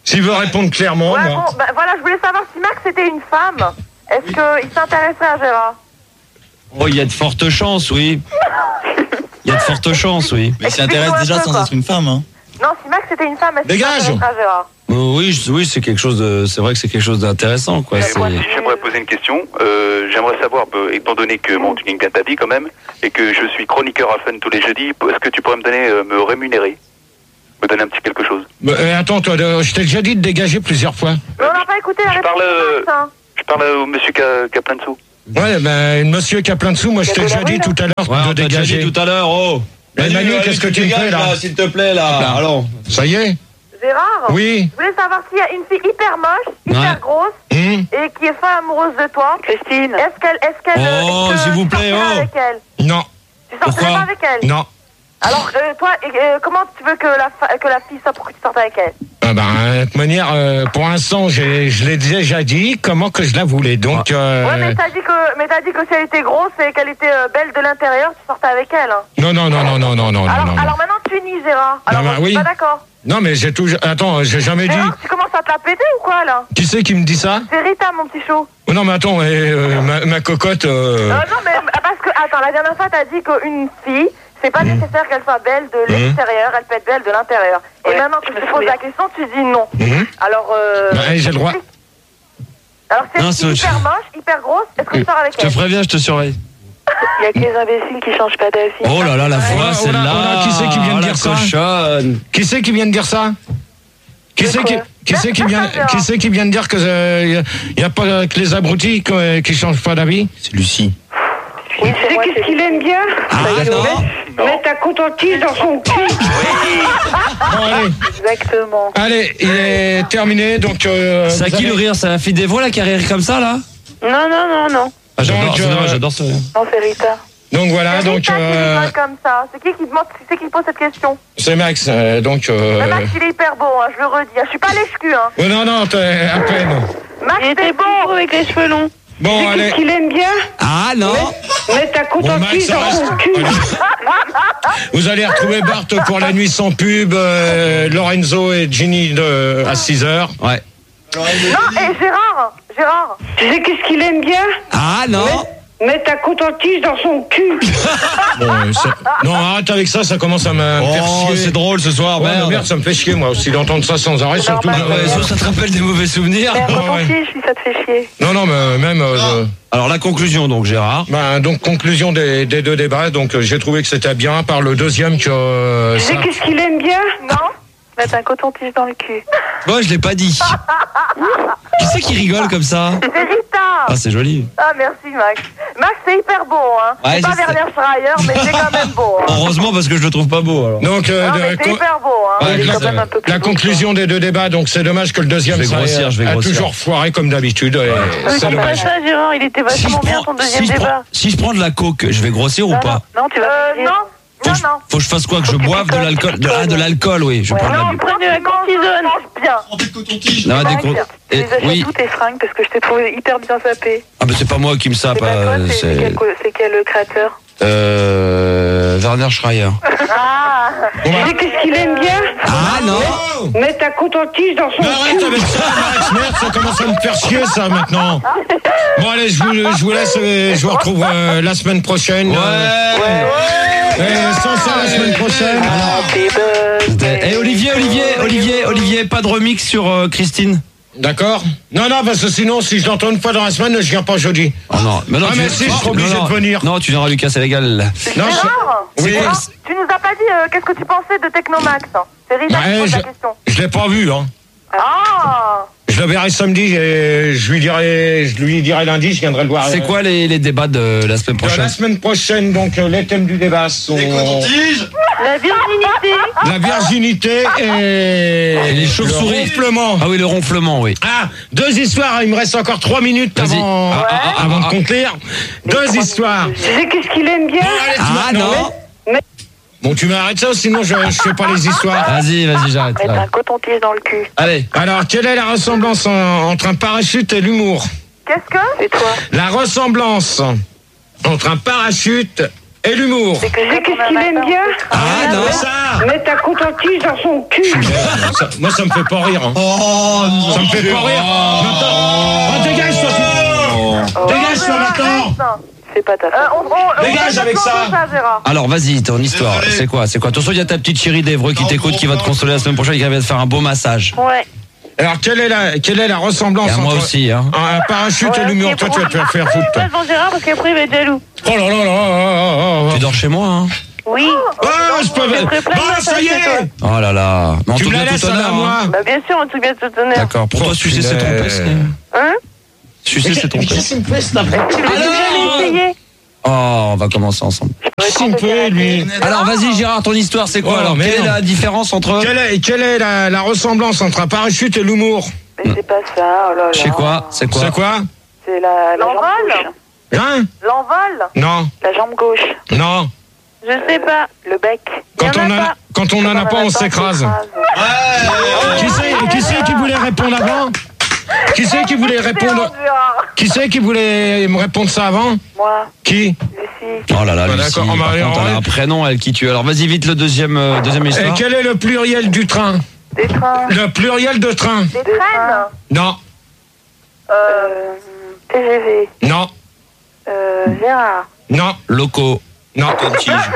S'il veut répondre clairement, Ouais, moi. bon, bah, voilà, je voulais savoir si Max était une femme. Est-ce qu'il s'intéresserait à Gérard? Oh, il y a de fortes chances, oui. Il y a de fortes chances, oui. Mais il s'intéresse déjà sans être une femme, hein. Non, si Max était une femme, est-ce qu'il Dégage. s'intéresserait à Gérard? Oh, oui, je- oui, c'est quelque chose de, c'est vrai que c'est quelque chose d'intéressant, quoi. C'est- J'aimerais poser une question. Euh, J'aimerais savoir, bah, étant donné que bon, tu gagnes bien ta vie quand même, et que je suis chroniqueur à Fun tous les jeudis, est-ce que tu pourrais me donner, euh, me rémunérer, me donner un petit quelque chose? Bah, euh, attends, toi, de- je t'ai déjà dit de dégager plusieurs fois. Mais on n'a pas écouté la Je réponse parle, euh, de Max, hein. je parle au monsieur qui a, qui a plein de sous. Ouais, ben, monsieur qui a plein de sous, moi, je t'ai déjà dit tout à l'heure Ouais, on de t'a déjà dégager. dit tout à l'heure, oh. Mais Manu, qu'est-ce que tu me fais, là? S'il te plaît, là. Allons. Ça y est? Gérard? Oui. Je voulais savoir s'il y a une fille hyper moche, hyper Ouais. grosse, Hum et qui est folle amoureuse de toi. Christine. Est-ce qu'elle, est-ce qu'elle, Oh, est-ce que s'il vous tu plaît, sortirais oh. avec elle? Non. Tu sortirais Pourquoi pas avec elle? Non. Alors, euh, toi, euh, comment tu veux que la, fa- que la fille soit pour que tu sortes avec elle? Ah ben, de toute manière, euh, pour l'instant, j'ai- je l'ai déjà dit, comment que je la voulais. Donc, euh, Ouais, mais t'as dit que, mais t'as dit que si elle était grosse et qu'elle était euh, belle de l'intérieur, tu sortais avec elle. Hein. non, non, non, non, non, non, non, alors, non, non. alors maintenant tu nies, Gérard. Alors, bah moi, je oui. suis pas d'accord. Non, mais j'ai toujours. Attends, j'ai jamais dit. Gérard, tu commences à te la péter ou quoi, là? Qui c'est qui me dit ça? C'est Rita, mon petit chou. Oh, non, mais attends, eh, euh, ma, ma cocotte. euh, Euh, non, mais parce que, attends, la dernière fois, t'as dit qu'une fille, c'est pas nécessaire qu'elle soit belle de l'extérieur, elle peut être belle de l'intérieur. Et Ouais, maintenant que je je me te pose souviens. la question, tu dis non. mhm. Alors, euh. Bah, j'ai le droit. Alors, c'est Non, une c'est fille autre hyper moche, hyper grosse, est-ce que tu sors avec Je te elle? préviens, je te surveille. Il y a que les imbéciles qui changent pas d'avis. Oh là là, la voix, on a- celle-là. on a- qui c'est qui vient de Oh, la dire ça cochonne. Qui c'est qui vient de dire ça? Qui c'est qui, qui c'est qui vient, qui c'est qui vient de dire que il y a pas que les abrutis qui, qui changent pas d'avis? C'est Lucie. Oui, Tu sais qu'est-ce qu'il aime bien? Ah non. Mettre ta coton-tige dans son cul. Bon, allez, Exactement. allez, il est terminé, donc. Euh, C'est à vous qui allez- le rire? C'est la fille des voix là qui a rire comme ça là? Non, non, non, non. Ah, j'adore, Donc, c'est euh, dommage, j'adore ça. Non, c'est Rita. Donc voilà, C'est donc Rita qui euh, rigole comme ça. C'est qui qui demande, c'est qui pose cette question? c'est Max, euh, donc. Euh, Mais Max, il est hyper beau, hein, je le redis. Je suis pas lèche-cul, hein. oh, non, non, t'es à peine. Max, Il était t'es beau beau. avec les cheveux longs. Bon, Tu sais allez. qu'est-ce qu'il aime bien? Ah non. Mettre ta Bon, Max, coton-tige ça dans reste- son cul. Vous allez retrouver Bart pour la nuit sans pub, euh, Lorenzo et Ginny de, à six heures. Ouais. Non, et Gérard, Gérard. Tu sais qu'est-ce qu'il aime bien? Ah non. Mettre ta coton-tige dans son cul. Bon, euh, ça- non, arrête avec ça, ça commence à me me faire Oh, chier. c'est drôle ce soir, Ouais, mais merde. merde, ça me fait chier, moi aussi, d'entendre ça sans arrêt, surtout. Ah ouais, ça, ça te rappelle des mauvais souvenirs. Mais Ah, quand on ouais. tige, si ça te fait chier. Non, non, mais même. euh, je- Alors la conclusion donc Gérard. Ben, donc, conclusion des, des deux débats. Donc, euh, j'ai trouvé que c'était bien, par le deuxième que. euh, Tu sais ça- qu'est-ce qu'il aime bien? Non? Mettre un coton-tige dans le cul. Moi je l'ai pas dit. Qui c'est qui rigole comme ça? C'est Rita. Ah c'est joli. Ah, merci, Max. Max, c'est hyper beau, hein. Ouais, c'est pas je sais. Werner Schreier, mais c'est quand même beau. Hein. Heureusement parce que je le trouve pas beau alors. Donc, euh, Non, mais de- c'est co- hyper beau, hein. Ouais, Il est la, quand même un peu plus la beau, conclusion des deux débats, donc c'est dommage que le deuxième Je vais ça grossir, ait- je vais a grossir. toujours foiré comme d'habitude. et Euh, C'est dis pas dommage. ça, Gérard, il était Si je, vachement bien prends, ton deuxième si, je débat. prends, si je prends de la coke, je vais grossir ou Non, pas? non, non, tu vas Euh, dire. non. Faut, Non, que je- non. faut que je fasse quoi? Que je boive de l'alcool? De, ah, de l'alcool, oui. Je Ouais, prends de la non, bu- prends de la cortisone. Mange bien. Non, des Max, co- tu et- les achètes oui. tous tes fringues parce que je t'ai trouvé hyper bien sapé. Ah bah c'est pas moi qui me sape. C'est pas toi, euh, c'est c'est C'est quel, co- c'est quel créateur? euh, Werner Schreier. Ah. Bon, bah, Tu sais qu'est-ce qu'il aime bien? Ah non. Mettre ta coton-tige dans son mais arrête cul. avec ça, Max, merde, ça commence à me faire chier, ça, maintenant. Bon, allez, je vous, je vous laisse, euh, je vous retrouve euh, la semaine prochaine. Ouais. Euh, et sans ça, la semaine prochaine. Happy birthday. Eh Olivier, Olivier, Olivier, Olivier, pas de remix sur euh, Christine. D'accord? Non, non, parce que sinon, si je l'entends une fois dans la semaine, je viens pas jeudi. Oh non, mais non, Ah, tu mais si, je serai obligé non, non. de venir. Non, tu viendras Lucas, c'est légal. Non, Gérard, je- oui. Gérard, tu nous as pas dit euh, qu'est-ce que tu pensais de Technomax. Hein. C'est Rita qui Ouais, pose je, la question. je l'ai pas vu, hein. Ah. Je le verrai samedi et je lui dirai, je lui dirai lundi, je viendrai le voir. C'est quoi les, les débats de la semaine Euh, La prochaine? semaine prochaine, donc, euh, les thèmes du débat sont La virginité. la virginité et, Et les chauves-souris. le ronflement. Ah oui, le ronflement, oui. Ah, deux histoires, il me reste encore trois minutes Vas-y. avant, Ah, ah, ah, avant ah, de conclure. Deux histoires. Tu sais qu'est-ce qu'il aime bien? Bon, allez, tu Ah m'as- non. Bon, tu m'arrêtes ça, sinon je, je fais pas les histoires. Vas-y, vas-y, j'arrête. Mettre là. un coton-tige dans le cul. Allez. Alors, quelle est la ressemblance en- entre un parachute et l'humour? Qu'est-ce que? C'est toi. La ressemblance entre un parachute et l'humour. Tu sais qu'est-ce qu'il aime bien? Ah non, ça. Mettre ta coton-tige dans son cul. Ça, moi, ça me fait pas rire. Hein. Oh, ça me fait pas rire. Maintenant, oh, dégage, toi. Oh, Dégage, toi, maintenant. C'est pas ta faute. Euh, on, on, Dégage on avec ça. ça Gérard. Alors vas-y, ton histoire, c'est quoi C'est quoi Attention, il y a ta petite chérie d'Evreux qui t'écoute, qui va te consoler la semaine prochaine, qui va te faire un beau massage. Ouais. Alors, quelle est la, quelle est la ressemblance Et à entre moi aussi, hein. un parachute Ouais, et l'humour? ok, Toi, tu vas te faire faire foutre. toi. Passe devant Gérard parce qu'après il va être jaloux. Oh là là là là là là. Tu dors chez moi, hein Oui. Ah, je peux. Je ferai plein de Bah, ça y massages chez est. Oh là là. Mais on Tu te me la bien laisses tout à honneur, moi. hein. Bah bien sûr, on te bien tout honneur. D'accord, pour toi, sucer, c'est tromper. Hein? Sucer, c'est tromper. Qu'est-ce qu'il me fait, cet après? Tu veux jamais essayer? Oh, on va commencer ensemble. Qu'est-ce qu'il me fait, lui? Alors vas-y Gérard, ton histoire c'est quoi Oh, alors? Quelle est merde. la différence entre... Quelle est, quelle est la, la ressemblance entre un parachute et l'humour? Mais c'est pas ça, oh là là. Je sais quoi? C'est quoi? C'est quoi? C'est la, la jambe L'envol. gauche. Hein? L'envol. Non, La jambe gauche. non. Je sais pas. Le bec. Quand Y en on, a en a, pas. quand on en a pas, on s'écrase. Qui c'est, qui c'est qui voulait répondre avant? Qui c'est qui voulait répondre? Qui c'est qui voulait me répondre ça avant? Moi, Qui? Lucie. Oh là là, Bah, Lucie, d'accord, on va par aller contre, en elle a vrai. un prénom, elle qui tue. Alors vas-y vite le deuxième, euh, deuxième Et histoire. quel est le pluriel du train? Des trains. Le pluriel de train? Des traînes. Non, Euh, T G V. non, Euh, Gérard. non, Locaux. non. Ah,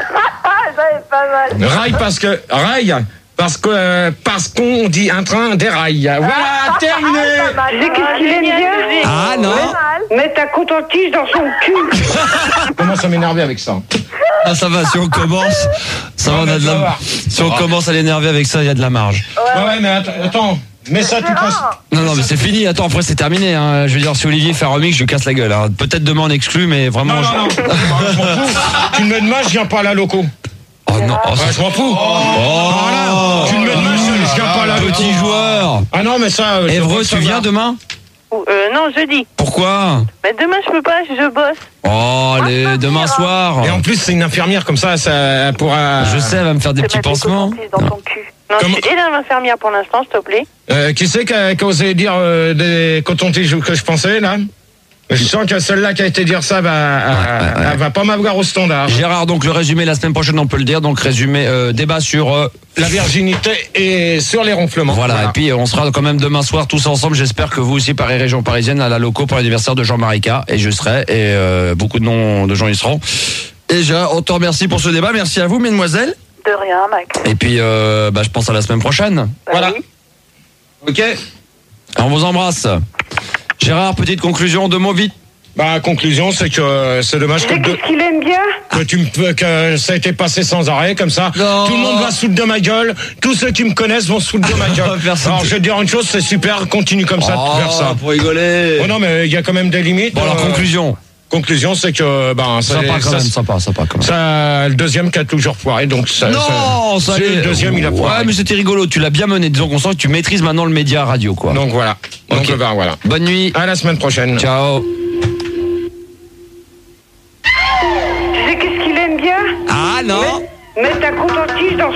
ça est pas mal. Rail parce que rail parce que euh, parce qu'on dit un train des rails. Voilà, terminé. Pas Tu mal. sais qu'est-ce qu'il aime bien? Ah non. Pas mal. Mettre ta coton-tige dans son cul. Commence à m'énerver avec ça. Ah ça va, si on commence, ça va, Non, on a mais de tu vas la... voir. Si on commence à l'énerver avec ça, il y a de la marge. Ouais, ouais, mais attends, attends. Mets ça tout près. Non, non, mais c'est fini. Attends, après c'est terminé. Hein. Je veux dire, si Olivier fait un remix, je lui casse la gueule. hein. Peut-être demain on exclut, mais vraiment. Non, je- non, non. Je m'en fous. Tu me mets de main, je viens pas à la loco. Oh non, oh, Ouais, ça- je m'en fous. Oh. Voilà. Tu me mets de main, je viens pas à la loco. Petit joueur. Ah non, mais ça. euh, je Évreux, vois tu ça viens va. demain? Ou, Euh, non, jeudi. Pourquoi? Mais demain je peux pas, je bosse. Oh, les... peux demain venir, soir. Et en plus, c'est une infirmière comme ça, ça pourra. Je sais, elle va me faire des petits Mettre des pansements. cotons-tiges dans ton cul. Non, Comment- je suis et l'infirmière pour l'instant, s'il te plaît. Euh, qui c'est qui a, qui a osé dire euh, des cotons-tiges que je pensais là? Je sens que celle-là qui a été dire ça va, ouais, ouais. elle va pas m'avoir au standard. Gérard, donc le résumé la semaine prochaine, on peut le dire. Donc résumé, euh, débat sur. euh, La virginité et sur les ronflements. Voilà, et puis euh, on sera quand même demain soir tous ensemble. J'espère que vous aussi, Paris Région Parisienne, à la loco pour l'anniversaire de Jean-Marie K. Et je serai, et euh, beaucoup de noms de gens y seront. Et Gérard, on te remercie pour ce débat. Merci à vous, mesdemoiselles. De rien, Max. Et puis, euh, bah, je pense à la semaine prochaine. Voilà. Ok. On vous embrasse. Gérard, petite conclusion, deux mots vite. Bah, conclusion, c'est que euh, c'est dommage Tu que, sais de- qu'est-ce qu'il aime bien? que, tu me, que ça a été passé sans arrêt, comme ça. Non. Tout le monde va se foutre de ma gueule. Tous ceux qui me connaissent vont se foutre de ma gueule. Personne. Alors, je vais te dire une chose, c'est super, continue comme ça de faire ça. pour rigoler. Oh non, mais il y a quand même des limites. Bon, alors, Euh, conclusion. Conclusion, c'est que, ben, ça, Sympa quand ça, même, sympa, sympa quand même. ça- le deuxième qui a toujours foiré, donc ça. Non, ça c'est allait. le deuxième, il a foiré. Ouais, mais c'était rigolo. Tu l'as bien mené. Disons qu'on sent que tu maîtrises maintenant le média radio, quoi. Donc voilà. Donc Ok. ben, voilà. Bonne nuit. À la semaine prochaine. Ciao. Tu sais qu'est-ce qu'il aime bien? Ah non. Mettre ta coton-tige dans